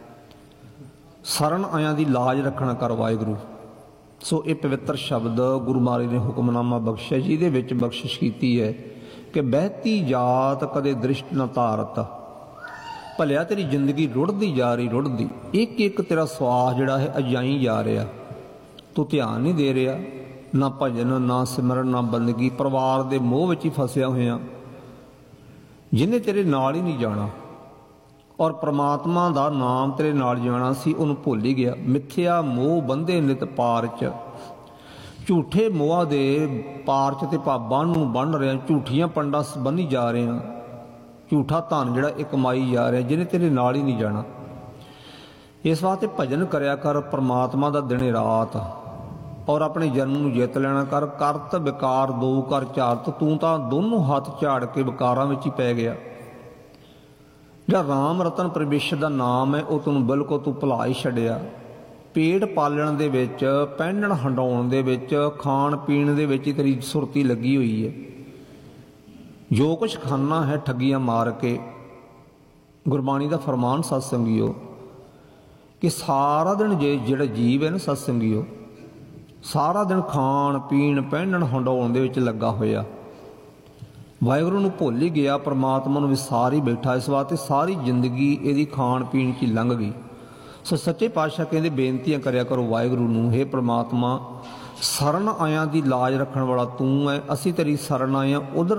ਸਰਣ ਆਇਆਂ ਦੀ ਲਾਜ ਰੱਖਣਾ ਕਰ ਵਾਹਿਗੁਰੂ। ਸੋ ਇਹ ਪਵਿੱਤਰ ਸ਼ਬਦ ਗੁਰੂ ਮਹਾਰਾਜ ਨੇ ਹੁਕਮਨਾਮਾ ਬਖਸ਼ਿਆ, ਜਿਹਦੇ ਵਿੱਚ ਬਖਸ਼ਿਸ਼ ਕੀਤੀ ਹੈ ਕਿ ਬਹਿਤੀ ਜਾਤ ਕਦੇ ਦ੍ਰਿਸ਼ਟ ਨਾ ਧਾਰਤ। ਭਲਿਆ ਤੇਰੀ ਜ਼ਿੰਦਗੀ ਰੁੜਦੀ ਜਾ ਰਹੀ, ਰੁੜਦੀ, ਇੱਕ ਇੱਕ ਤੇਰਾ ਸਵਾਸ ਜਿਹੜਾ ਹੈ ਅਜਾਈ ਜਾ ਰਿਹਾ, ਤੂੰ ਧਿਆਨ ਨਹੀਂ ਦੇ ਰਿਹਾ, ਨਾ ਭਜਨ, ਨਾ ਸਿਮਰਨ, ਨਾ ਬੰਦਗੀ, ਪਰਿਵਾਰ ਦੇ ਮੋਹ ਵਿੱਚ ਹੀ ਫਸਿਆ ਹੋਇਆ, ਜਿਹਨੇ ਤੇਰੇ ਨਾਲ ਹੀ ਨਹੀਂ ਜਾਣਾ, ਔਰ ਪ੍ਰਮਾਤਮਾ ਦਾ ਨਾਮ ਤੇਰੇ ਨਾਲ ਜਾਣਾ ਸੀ ਉਹਨੂੰ ਭੁੱਲ ਹੀ ਗਿਆ। ਮਿੱਥਿਆ ਮੋਹ ਬੰਦੇ ਨਿਤ ਪਾਰ 'ਚ, ਝੂਠੇ ਮੋਹਾਂ ਦੇ ਪਾਰ 'ਚ ਤੇ ਭਾਬਾਂ ਨੂੰ ਬੰਨ੍ਹ ਰਿਹਾ, ਝੂਠੀਆਂ ਪੰਡਾਂ ਬੰਨ੍ਹੀ ਜਾ ਰਿਹਾ, ਝੂਠਾ ਧਨ ਜਿਹੜਾ ਇਹ ਕਮਾਈ ਜਾ ਰਿਹਾ, ਜਿਹਨੇ ਤੇਰੇ ਨਾਲ ਹੀ ਨਹੀਂ ਜਾਣਾ। ਇਸ ਵਾਸਤੇ ਭਜਨ ਕਰਿਆ ਕਰ ਪ੍ਰਮਾਤਮਾ ਦਾ ਦਿਨੇ ਰਾਤ, ਔਰ ਆਪਣੇ ਜਨਮ ਨੂੰ ਜਿੱਤ ਲੈਣਾ ਕਰ। ਕਰਤ ਵਿਕਾਰ ਦੋ ਕਰ ਝਾਰਤ, ਤੂੰ ਤਾਂ ਦੋਨੋਂ ਹੱਥ ਝਾੜ ਕੇ ਵਿਕਾਰਾਂ ਵਿੱਚ ਹੀ ਪੈ ਗਿਆ। ਜਿਹੜਾ ਰਾਮ ਰਤਨ ਪਰਮੇਸ਼ਰ ਦਾ ਨਾਮ ਹੈ ਉਹ ਤੈਨੂੰ ਬਿਲਕੁਲ ਤੂੰ ਭੁਲਾ ਹੀ ਛੱਡਿਆ। ਪੇਟ ਪਾਲਣ ਦੇ ਵਿੱਚ, ਪਹਿਨਣ ਹੰਡਾਉਣ ਦੇ ਵਿੱਚ, ਖਾਣ ਪੀਣ ਦੇ ਵਿੱਚ ਹੀ ਤੇਰੀ ਸੁਰਤੀ ਲੱਗੀ ਹੋਈ ਹੈ। ਜੋ ਕੁਛ ਖਾਣਾ ਹੈ ਠੱਗੀਆਂ ਮਾਰ ਕੇ। ਗੁਰਬਾਣੀ ਦਾ ਫਰਮਾਨ ਸਤਸੰਗੀਓ ਕਿ ਸਾਰਾ ਦਿਨ ਜਿਹੜਾ ਜੀਵ ਹੈ ਨਾ ਸਤਸੰਗੀਓ, ਸਾਰਾ ਦਿਨ ਖਾਣ ਪੀਣ ਪਹਿਨਣ ਹੰਡਾਉਣ ਦੇ ਵਿੱਚ ਲੱਗਾ ਹੋਇਆ। ਵਾਹਿਗੁਰੂ ਨੂੰ ਭੁੱਲ ਹੀ ਗਿਆ, ਪਰਮਾਤਮਾ ਨੂੰ ਵਿਸਾਰ ਹੀ ਬੈਠਾ। ਇਸ ਵਾਸਤੇ ਸਾਰੀ ਜ਼ਿੰਦਗੀ ਇਹਦੀ ਖਾਣ ਪੀਣ 'ਚ ਹੀ ਲੰਘ ਗਈ। ਸੋ ਸੱਚੇ ਪਾਤਸ਼ਾਹ ਕਹਿੰਦੇ ਬੇਨਤੀਆਂ ਕਰਿਆ ਕਰੋ ਵਾਹਿਗੁਰੂ ਨੂੰ, ਹੇ ਪ੍ਰਮਾਤਮਾ ਸ਼ਰਨ ਆਇਆਂ ਦੀ ਲਾਜ ਰੱਖਣ ਵਾਲਾ ਤੂੰ ਹੈ, ਅਸੀਂ ਤੇਰੀ ਸ਼ਰਨ ਆਏ ਹਾਂ। ਉਧਰ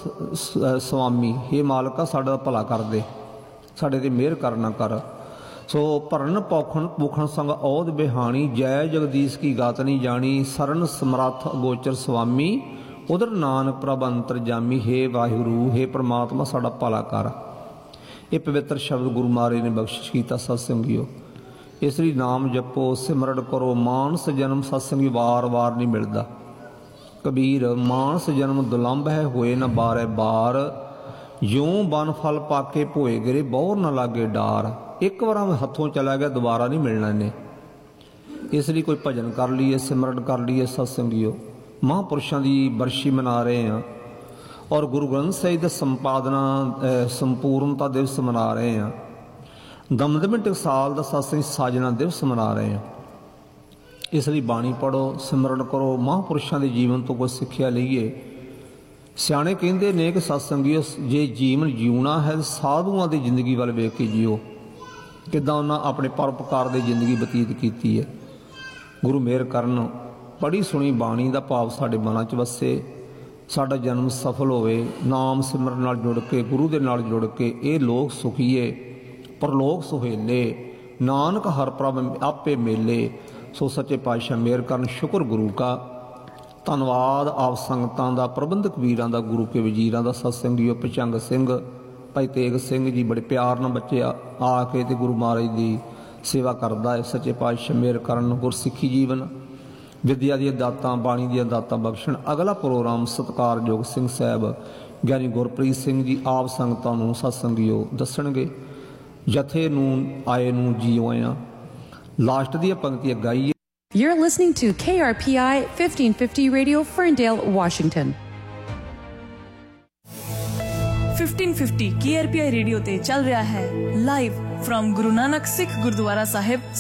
ਸੁਆਮੀ, ਹੇ ਮਾਲਕਾ ਸਾਡਾ ਭਲਾ ਕਰ ਦੇ, ਸਾਡੇ ਤੇ ਮਿਹਰ ਕਰਨਾ ਕਰ। ਸੋ ਭਰਨ ਪੌਖਣ ਭੂਖਣ ਸੰਗ ਔਧ ਬਿਹਾਣੀ, ਜੈ ਜਗਦੀਸ਼ ਕੀ ਗਾਤ ਨਹੀਂ ਜਾਣੀ। ਸ਼ਰਨ ਸਮਰੱਥ ਅਗੋਚਰ ਸੁਆਮੀ, ਉਧਰ ਨਾਨਕ ਪ੍ਰਭ ਅੰਤਰ ਜਾਮੀ। ਹੇ ਵਾਹਿਗੁਰੂ, ਹੇ ਪ੍ਰਮਾਤਮਾ ਸਾਡਾ ਭਲਾ ਕਰ। ਇਹ ਪਵਿੱਤਰ ਸ਼ਬਦ ਗੁਰੂ ਮਹਾਰਾਜ ਨੇ ਬਖਸ਼ਿਸ਼ ਕੀਤਾ ਸਤਸੰਗੀਓ। ਇਸ ਲਈ ਨਾਮ ਜਪੋ, ਸਿਮਰਨ ਕਰੋ। ਮਾਨਸ ਜਨਮ ਸਤਸੰਗੀ ਵਾਰ ਵਾਰ ਨਹੀਂ ਮਿਲਦਾ। ਕਬੀਰ ਮਾਨਸ ਜਨਮ ਦੁਲੰਭ ਹੈ, ਹੋਏ ਨਾ ਬਾਰੈ ਬਾਰ। ਜਿਉਂ ਬਨ ਫਲ ਪਾਕੇ ਭੋਏ ਗਿਰੇ, ਬਹੁਰ ਨਾ ਲਾਗੇ ਡਾਰ। ਇੱਕ ਵਾਰ ਹੱਥੋਂ ਚਲਾ ਗਿਆ, ਦੁਬਾਰਾ ਨਹੀਂ ਮਿਲਣਾ ਇਹਨੇ। ਇਸ ਲਈ ਕੋਈ ਭਜਨ ਕਰ ਲਈਏ, ਸਿਮਰਨ ਕਰ ਲਈਏ ਸਤਸੰਗੀਓ। ਮਹਾਂਪੁਰਸ਼ਾਂ ਦੀ ਬਰਸ਼ੀ ਮਨਾ ਰਹੇ ਹਾਂ ਔਰ ਗੁਰੂ ਗ੍ਰੰਥ ਸਾਹਿਬ ਦਾ ਸੰਪਾਦਨਾ ਸੰਪੂਰਨਤਾ ਦਿਵਸ ਮਨਾ ਰਹੇ ਹਾਂ। ਦਮਦਮੀ ਟਕਸਾਲ ਦਾ ਸਤਸੰਗ ਸਾਜਣਾ ਦਿਵਸ ਮਨਾ ਰਹੇ ਹਾਂ। ਇਸ ਲਈ ਬਾਣੀ ਪੜ੍ਹੋ, ਸਿਮਰਨ ਕਰੋ, ਮਹਾਂਪੁਰਸ਼ਾਂ ਦੇ ਜੀਵਨ ਤੋਂ ਕੁਝ ਸਿੱਖਿਆ ਲਈਏ। ਸਿਆਣੇ ਕਹਿੰਦੇ ਨੇ ਕਿ ਸਤਸੰਗੀਓ ਜੇ ਜੀਵਨ ਜਿਉਣਾ ਹੈ ਸਾਧੂਆਂ ਦੀ ਜ਼ਿੰਦਗੀ ਵੱਲ ਵੇਖ ਕੇ ਜੀਓ, ਕਿੱਦਾਂ ਉਹਨਾਂ ਆਪਣੇ ਪਰਉਪਕਾਰ ਦੀ ਜ਼ਿੰਦਗੀ ਬਤੀਤ ਕੀਤੀ ਹੈ। ਗੁਰੂ ਮਿਹਰ ਕਰਨ, ਪੜ੍ਹੀ ਸੁਣੀ ਬਾਣੀ ਦਾ ਭਾਵ ਸਾਡੇ ਮਨਾਂ 'ਚ ਵਸੇ, ਸਾਡਾ ਜਨਮ ਸਫਲ ਹੋਵੇ। ਨਾਮ ਸਿਮਰਨ ਨਾਲ ਜੁੜ ਕੇ, ਗੁਰੂ ਦੇ ਨਾਲ ਜੁੜ ਕੇ ਇਹ ਲੋਕ ਸੁਖੀਏ, ਪਰਲੋਕ ਸੁਹੇਲੇ। ਨਾਨਕ ਹਰ ਪ੍ਰਭ ਆਪੇ ਮੇਲੇ। ਸੋ ਸੱਚੇ ਪਾਤਸ਼ਾਹ ਮਿਹਰ ਕਰਨ। ਸ਼ੁਕਰ ਗੁਰੂ ਕਾ, ਧੰਨਵਾਦ ਆਪ ਸੰਗਤਾਂ ਦਾ, ਪ੍ਰਬੰਧਕ ਵੀਰਾਂ ਦਾ, ਗੁਰੂ ਕੇ ਵਜ਼ੀਰਾਂ ਦਾ। ਸਤਸੰਗੀਓ ਪਚੰਗ ਸਿੰਘ, ਭਾਈ ਤੇਗ ਸਿੰਘ ਜੀ ਬੜੇ ਪਿਆਰ ਨਾਲ ਬੱਚੇ ਆ ਕੇ ਤੇ ਗੁਰੂ ਮਹਾਰਾਜ ਦੀ ਸੇਵਾ ਕਰਦਾ ਹੈ। ਸੱਚੇ ਪਾਤਸ਼ਾਹ ਮਿਹਰ ਕਰਨ। ਗੁਰਸਿੱਖੀ ਜੀਵਨ, ਵਿਦਿਆ ਦੀਆਂ ਦਾਤਾਂ, ਬਾਣੀ ਦੀਆਂ ਦਾਤਾਂ ਬਖਸ਼ਣ। ਅਗਲਾ ਪ੍ਰੋਗਰਾਮ ਸਤਿਕਾਰਯੋਗ ਸਿੰਘ ਸਾਹਿਬ ਗਿਆਨੀ ਗੁਰਪ੍ਰੀਤ ਸਿੰਘ ਜੀ ਆਪ ਸੰਗਤਾਂ ਨੂੰ ਸਤਸੰਗੀਓ ਦੱਸਣਗੇ। ਜਥੇ ਨੂੰ ਆਏ ਨੂੰ ਜੀਓ ਆਇਆਂ। ਲਾਸਟ ਦੀਆਂ ਪੰਕਤੀਆਂ ਗਾਈਏ। You're listening to KRPI 1550 Radio, Ferndale, Washington. 1550 KRPI radio ਤੇ ਚੱਲ ਰਿਹਾ ਹੈ ਲਾਈਵ ਫਰਮ ਗੁਰੂ ਨਾਨਕ ਸਿੱਖ ਗੁਰਦੁਆਰਾ ਸਾਹਿਬ